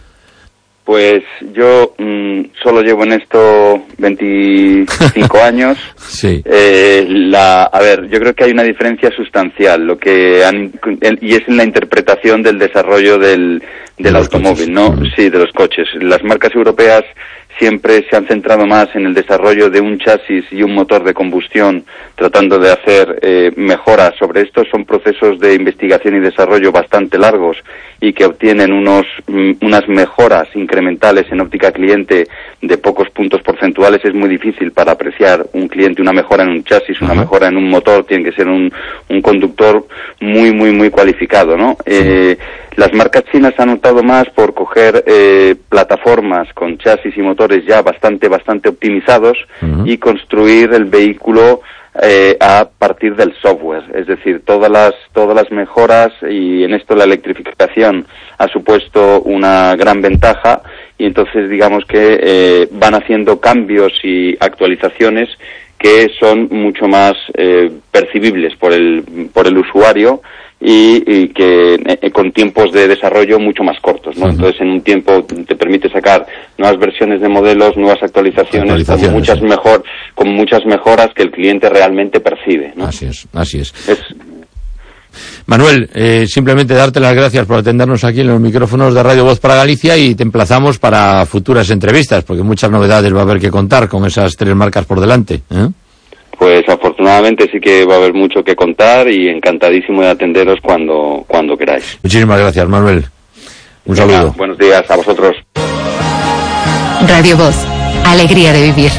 Pues yo mmm, solo llevo en esto veinticinco años. Sí. Eh, la, a ver, yo creo que hay una diferencia sustancial, lo que han, y es en la interpretación del desarrollo del, del de automóvil, ¿no? Uh-huh. Sí, de los coches. Las marcas europeas siempre se han centrado más en el desarrollo de un chasis y un motor de combustión, tratando de hacer eh, mejoras sobre esto. Son procesos de investigación y desarrollo bastante largos y que obtienen unos mm, unas mejoras incrementales en óptica cliente de pocos puntos porcentuales. Es muy difícil para apreciar un cliente una mejora en un chasis, una uh-huh. mejora en un motor. Tiene que ser un, un conductor muy, muy, muy cualificado, ¿no? Sí. Eh, las marcas chinas han optado más por coger eh, plataformas con chasis y motores ya bastante, bastante optimizados uh-huh. y construir el vehículo eh, a partir del software. Es decir, todas las, todas las mejoras, y en esto la electrificación ha supuesto una gran ventaja, y entonces digamos que eh, van haciendo cambios y actualizaciones que son mucho más eh, percibibles por el, por el usuario, y, y que eh, con tiempos de desarrollo mucho más cortos, ¿no? Uh-huh. Entonces en un tiempo te permite sacar nuevas versiones de modelos, nuevas actualizaciones, actualizaciones con muchas sí. mejor, con muchas mejoras que el cliente realmente percibe, ¿no?
Así es, así es.
es
Manuel, eh, simplemente darte las gracias por atendernos aquí en los micrófonos de Radio Voz para Galicia y te emplazamos para futuras entrevistas, porque muchas novedades va a haber que contar con esas tres marcas por delante, ¿eh?
Pues afortunadamente sí que va a haber mucho que contar y encantadísimo de atenderos cuando, cuando queráis.
Muchísimas gracias, Manuel. Un
Venga,
saludo.
buenos días a vosotros.
Radio Voz. Alegría de vivir.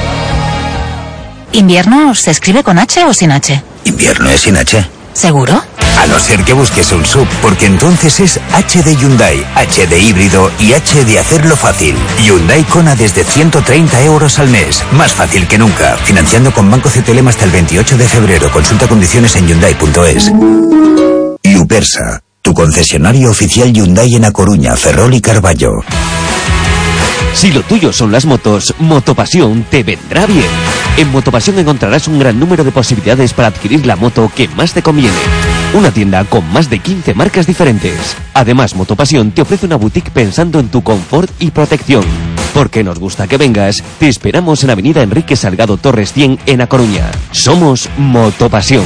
¿Invierno se escribe con H o sin H?
Invierno es sin H.
¿Seguro?
A no ser que busques un sub, porque entonces es H de Hyundai, H de híbrido y H de hacerlo fácil. Hyundai Kona desde ciento treinta euros al mes. Más fácil que nunca. Financiando con Banco C T L M hasta el veintiocho de febrero. Consulta condiciones en hyundai punto es. Lupersa, tu concesionario oficial Hyundai en A Coruña, Ferrol y Carballo.
Si lo tuyo son las motos, Motopasión te vendrá bien. En Motopasión encontrarás un gran número de posibilidades para adquirir la moto que más te conviene. Una tienda con más de quince marcas diferentes. Además, Motopasión te ofrece una boutique pensando en tu confort y protección. Porque nos gusta que vengas, te esperamos en Avenida Enrique Salgado Torres cien en A Coruña. Somos Motopasión.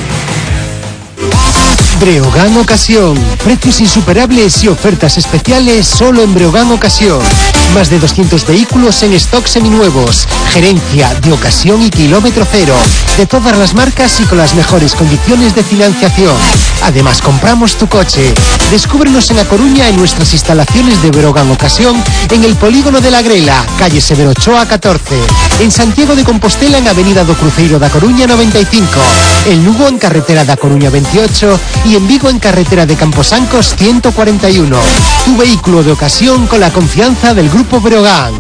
Breogán Ocasión. Precios insuperables y ofertas especiales solo en Breogán Ocasión. Más de doscientos vehículos en stock seminuevos. Gerencia de ocasión y kilómetro cero. De todas las marcas y con las mejores condiciones de financiación. Además, compramos tu coche. Descúbrenos en A Coruña en nuestras instalaciones de Breogán Ocasión en el Polígono de la Grela, calle Severo Ochoa catorce. En Santiago de Compostela en Avenida do Cruceiro da Coruña noventa y cinco. En Lugo en carretera da Coruña veintiocho y en Vigo en carretera de Camposancos ciento cuarenta y uno. Tu vehículo de ocasión con la confianza del Grupo Breogán.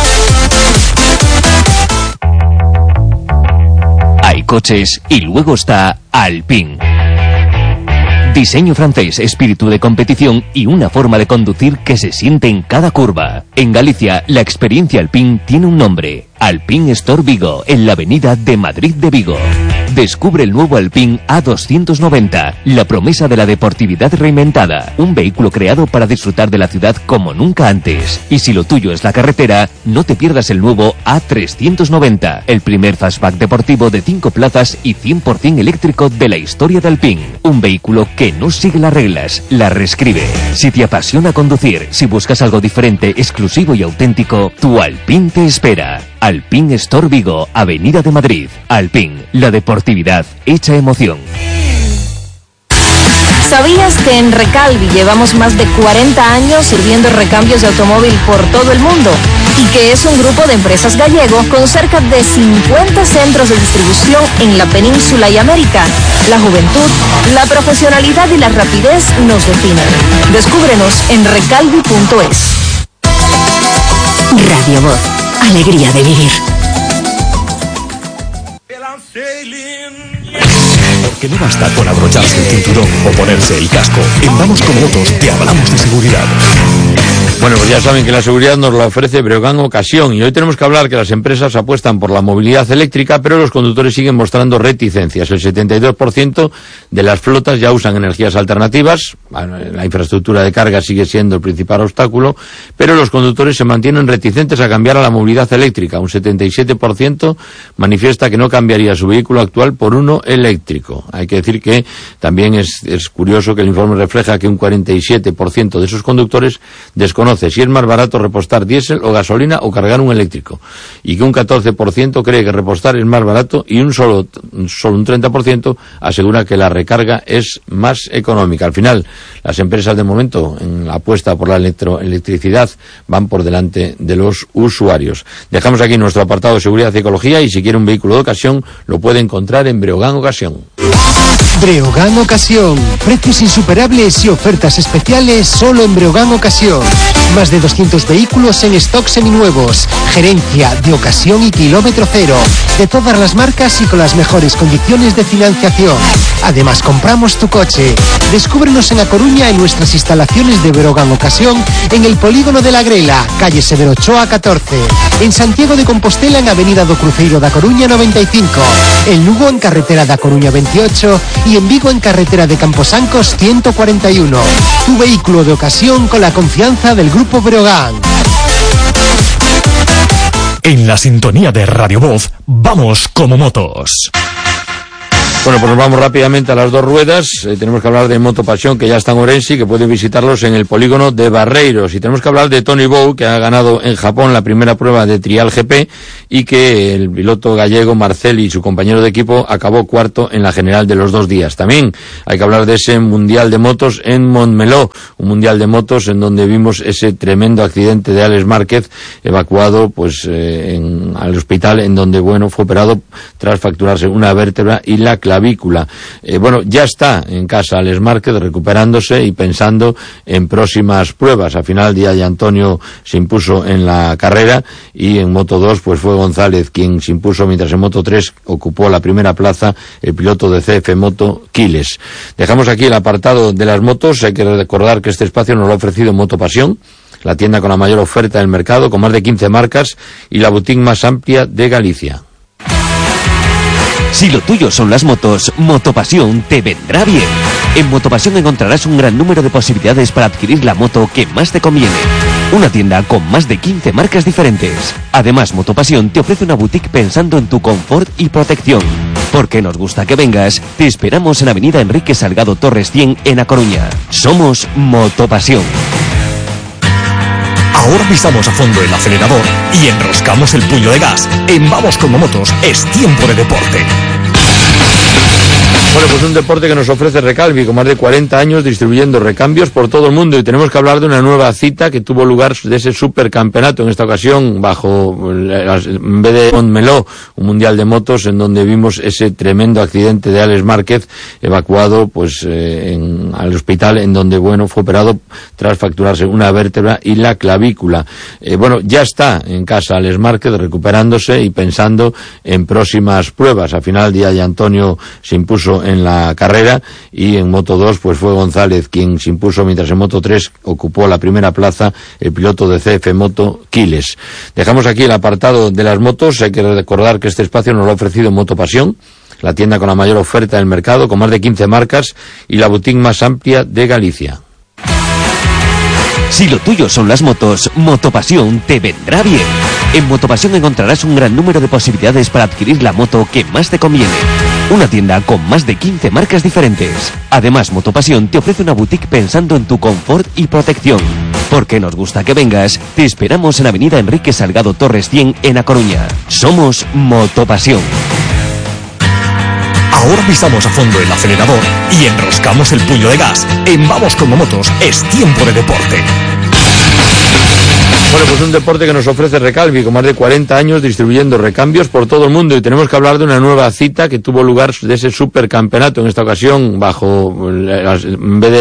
Hay coches y luego está Alpine. Diseño francés, espíritu de competición y una forma de conducir que se siente en cada curva. En Galicia, la experiencia Alpine tiene un nombre. Alpine Store Vigo, en la avenida de Madrid de Vigo. Descubre el nuevo Alpine A doscientos noventa, la promesa de la deportividad reinventada. Un vehículo creado para disfrutar de la ciudad como nunca antes. Y si lo tuyo es la carretera, no te pierdas el nuevo A trescientos noventa, el primer fastback deportivo de cinco plazas y cien por ciento eléctrico de la historia de Alpine. Un vehículo que no sigue las reglas, las reescribe. Si te apasiona conducir, si buscas algo diferente, exclusivo y auténtico, tu Alpine te espera. Alpine Store Vigo, Avenida de Madrid. Alpine, la deportividad hecha emoción.
¿Sabías que en Recalvi llevamos más de cuarenta años sirviendo recambios de automóvil por todo el mundo? Y que es un grupo de empresas gallego con cerca de cincuenta centros de distribución en la península y América. La juventud, la profesionalidad y la rapidez nos definen. Descúbrenos en recalvi punto es.
Radio Voz. Alegría de vivir.
Porque no basta con abrocharse el cinturón o ponerse el casco. En Vamos con Motos te hablamos de seguridad.
Bueno, pues ya saben que la seguridad nos la ofrece Breogán Ocasión y hoy tenemos que hablar que las empresas apuestan por la movilidad eléctrica, pero los conductores siguen mostrando reticencias. El setenta y dos por ciento de las flotas ya usan energías alternativas, la infraestructura de carga sigue siendo el principal obstáculo, pero los conductores se mantienen reticentes a cambiar a la movilidad eléctrica. Un setenta y siete por ciento manifiesta que no cambiaría su vehículo actual por uno eléctrico. Hay que decir que también es, es curioso que el informe refleja que un cuarenta y siete por ciento de esos conductores desconocen si es más barato repostar diésel o gasolina o cargar un eléctrico, y que un catorce por ciento cree que repostar es más barato y un solo, solo un treinta por ciento asegura que la recarga es más económica. Al final, las empresas de momento en la apuesta por la electro, electricidad van por delante de los usuarios. Dejamos aquí nuestro apartado de seguridad y ecología y si quiere un vehículo de ocasión lo puede encontrar en Breogán Ocasión.
Breogán Ocasión. Precios insuperables y ofertas especiales solo en Breogán Ocasión. Más de doscientos vehículos en stock seminuevos. Gerencia de ocasión y kilómetro cero. De todas las marcas y con las mejores condiciones de financiación. Además, compramos tu coche. Descúbrenos en A Coruña en nuestras instalaciones de Breogán Ocasión en el Polígono de la Grela, calle Severo Ochoa catorce. En Santiago de Compostela en Avenida do Cruceiro da Coruña noventa y cinco. En Lugo en carretera da Coruña veintiocho y en Vigo en carretera de Camposancos ciento cuarenta y uno. Tu vehículo de ocasión con la confianza del Grupo Breogán.
En la sintonía de Radio Voz, vamos como motos.
Bueno, pues nos vamos rápidamente a las dos ruedas. Eh, tenemos que hablar de Motopasión, que ya está en Orense y que pueden visitarlos en el polígono de Barreiros. Y tenemos que hablar de Tony Bow, que ha ganado en Japón la primera prueba de Trial G P y que el piloto gallego Marcelli y su compañero de equipo acabó cuarto en la general de los dos días. También hay que hablar de ese mundial de motos en Montmeló, un mundial de motos en donde vimos ese tremendo accidente de Alex Márquez, evacuado pues eh, en, al hospital, en donde bueno fue operado tras fracturarse una vértebra y la clavícula. Eh, bueno, ya está en casa Alex Márquez, recuperándose y pensando en próximas pruebas. Al final, Díaz y Antonio se impuso en la carrera y en Moto dos pues fue González quien se impuso, mientras en Moto tres ocupó la primera plaza el piloto de C F Moto, Quiles. Dejamos aquí el apartado de las motos. Hay que recordar que este espacio nos lo ha ofrecido Motopasión, la tienda con la mayor oferta del mercado, con más de quince marcas y la boutique más amplia de Galicia.
Si lo tuyo son las motos, Motopasión te vendrá bien. En Motopasión encontrarás un gran número de posibilidades para adquirir la moto que más te conviene. Una tienda con más de quince marcas diferentes. Además, Motopasión te ofrece una boutique pensando en tu confort y protección. Porque nos gusta que vengas, te esperamos en Avenida Enrique Salgado Torres cien en A Coruña. Somos Motopasión.
Ahora pisamos a fondo el acelerador y enroscamos el puño de gas. En Vamos Como Motos es tiempo de deporte.
Bueno, pues un deporte que nos ofrece Recalvi, con más de cuarenta años distribuyendo recambios por todo el mundo, y tenemos que hablar de una nueva cita que tuvo lugar de ese supercampeonato, en esta ocasión bajo, en vez de Montmeló, un mundial de motos en donde vimos ese tremendo accidente de Alex Márquez, evacuado pues eh, en, al hospital, en donde bueno fue operado tras fracturarse una vértebra y la clavícula. Eh, bueno, ya está en casa Alex Márquez, recuperándose y pensando en próximas pruebas. Al final, Díaz y Antonio se impuso en la carrera y en Moto dos pues fue González quien se impuso, mientras en Moto tres ocupó la primera plaza el piloto de C F Moto, Quiles. Dejamos aquí el apartado de las motos. Hay que recordar que este espacio nos lo ha ofrecido Motopasión, la tienda con la mayor oferta del mercado, con más de quince marcas y la boutique más amplia de Galicia.
Si lo tuyo son las motos, Motopasión te vendrá bien. En Motopasión encontrarás un gran número de posibilidades para adquirir la moto que más te conviene. Una tienda con más de quince marcas diferentes. Además, Motopasión te ofrece una boutique pensando en tu confort y protección. Porque nos gusta que vengas, te esperamos en Avenida Enrique Salgado Torres cien en A Coruña. Somos Motopasión.
Ahora pisamos a fondo el acelerador y enroscamos el puño de gas. En Vamos Como Motos es tiempo de deporte.
Bueno, pues un deporte que nos ofrece Recalvi, con más de cuarenta años distribuyendo recambios por todo el mundo, y tenemos que hablar de una nueva cita que tuvo lugar de ese supercampeonato, en esta ocasión bajo, en vez de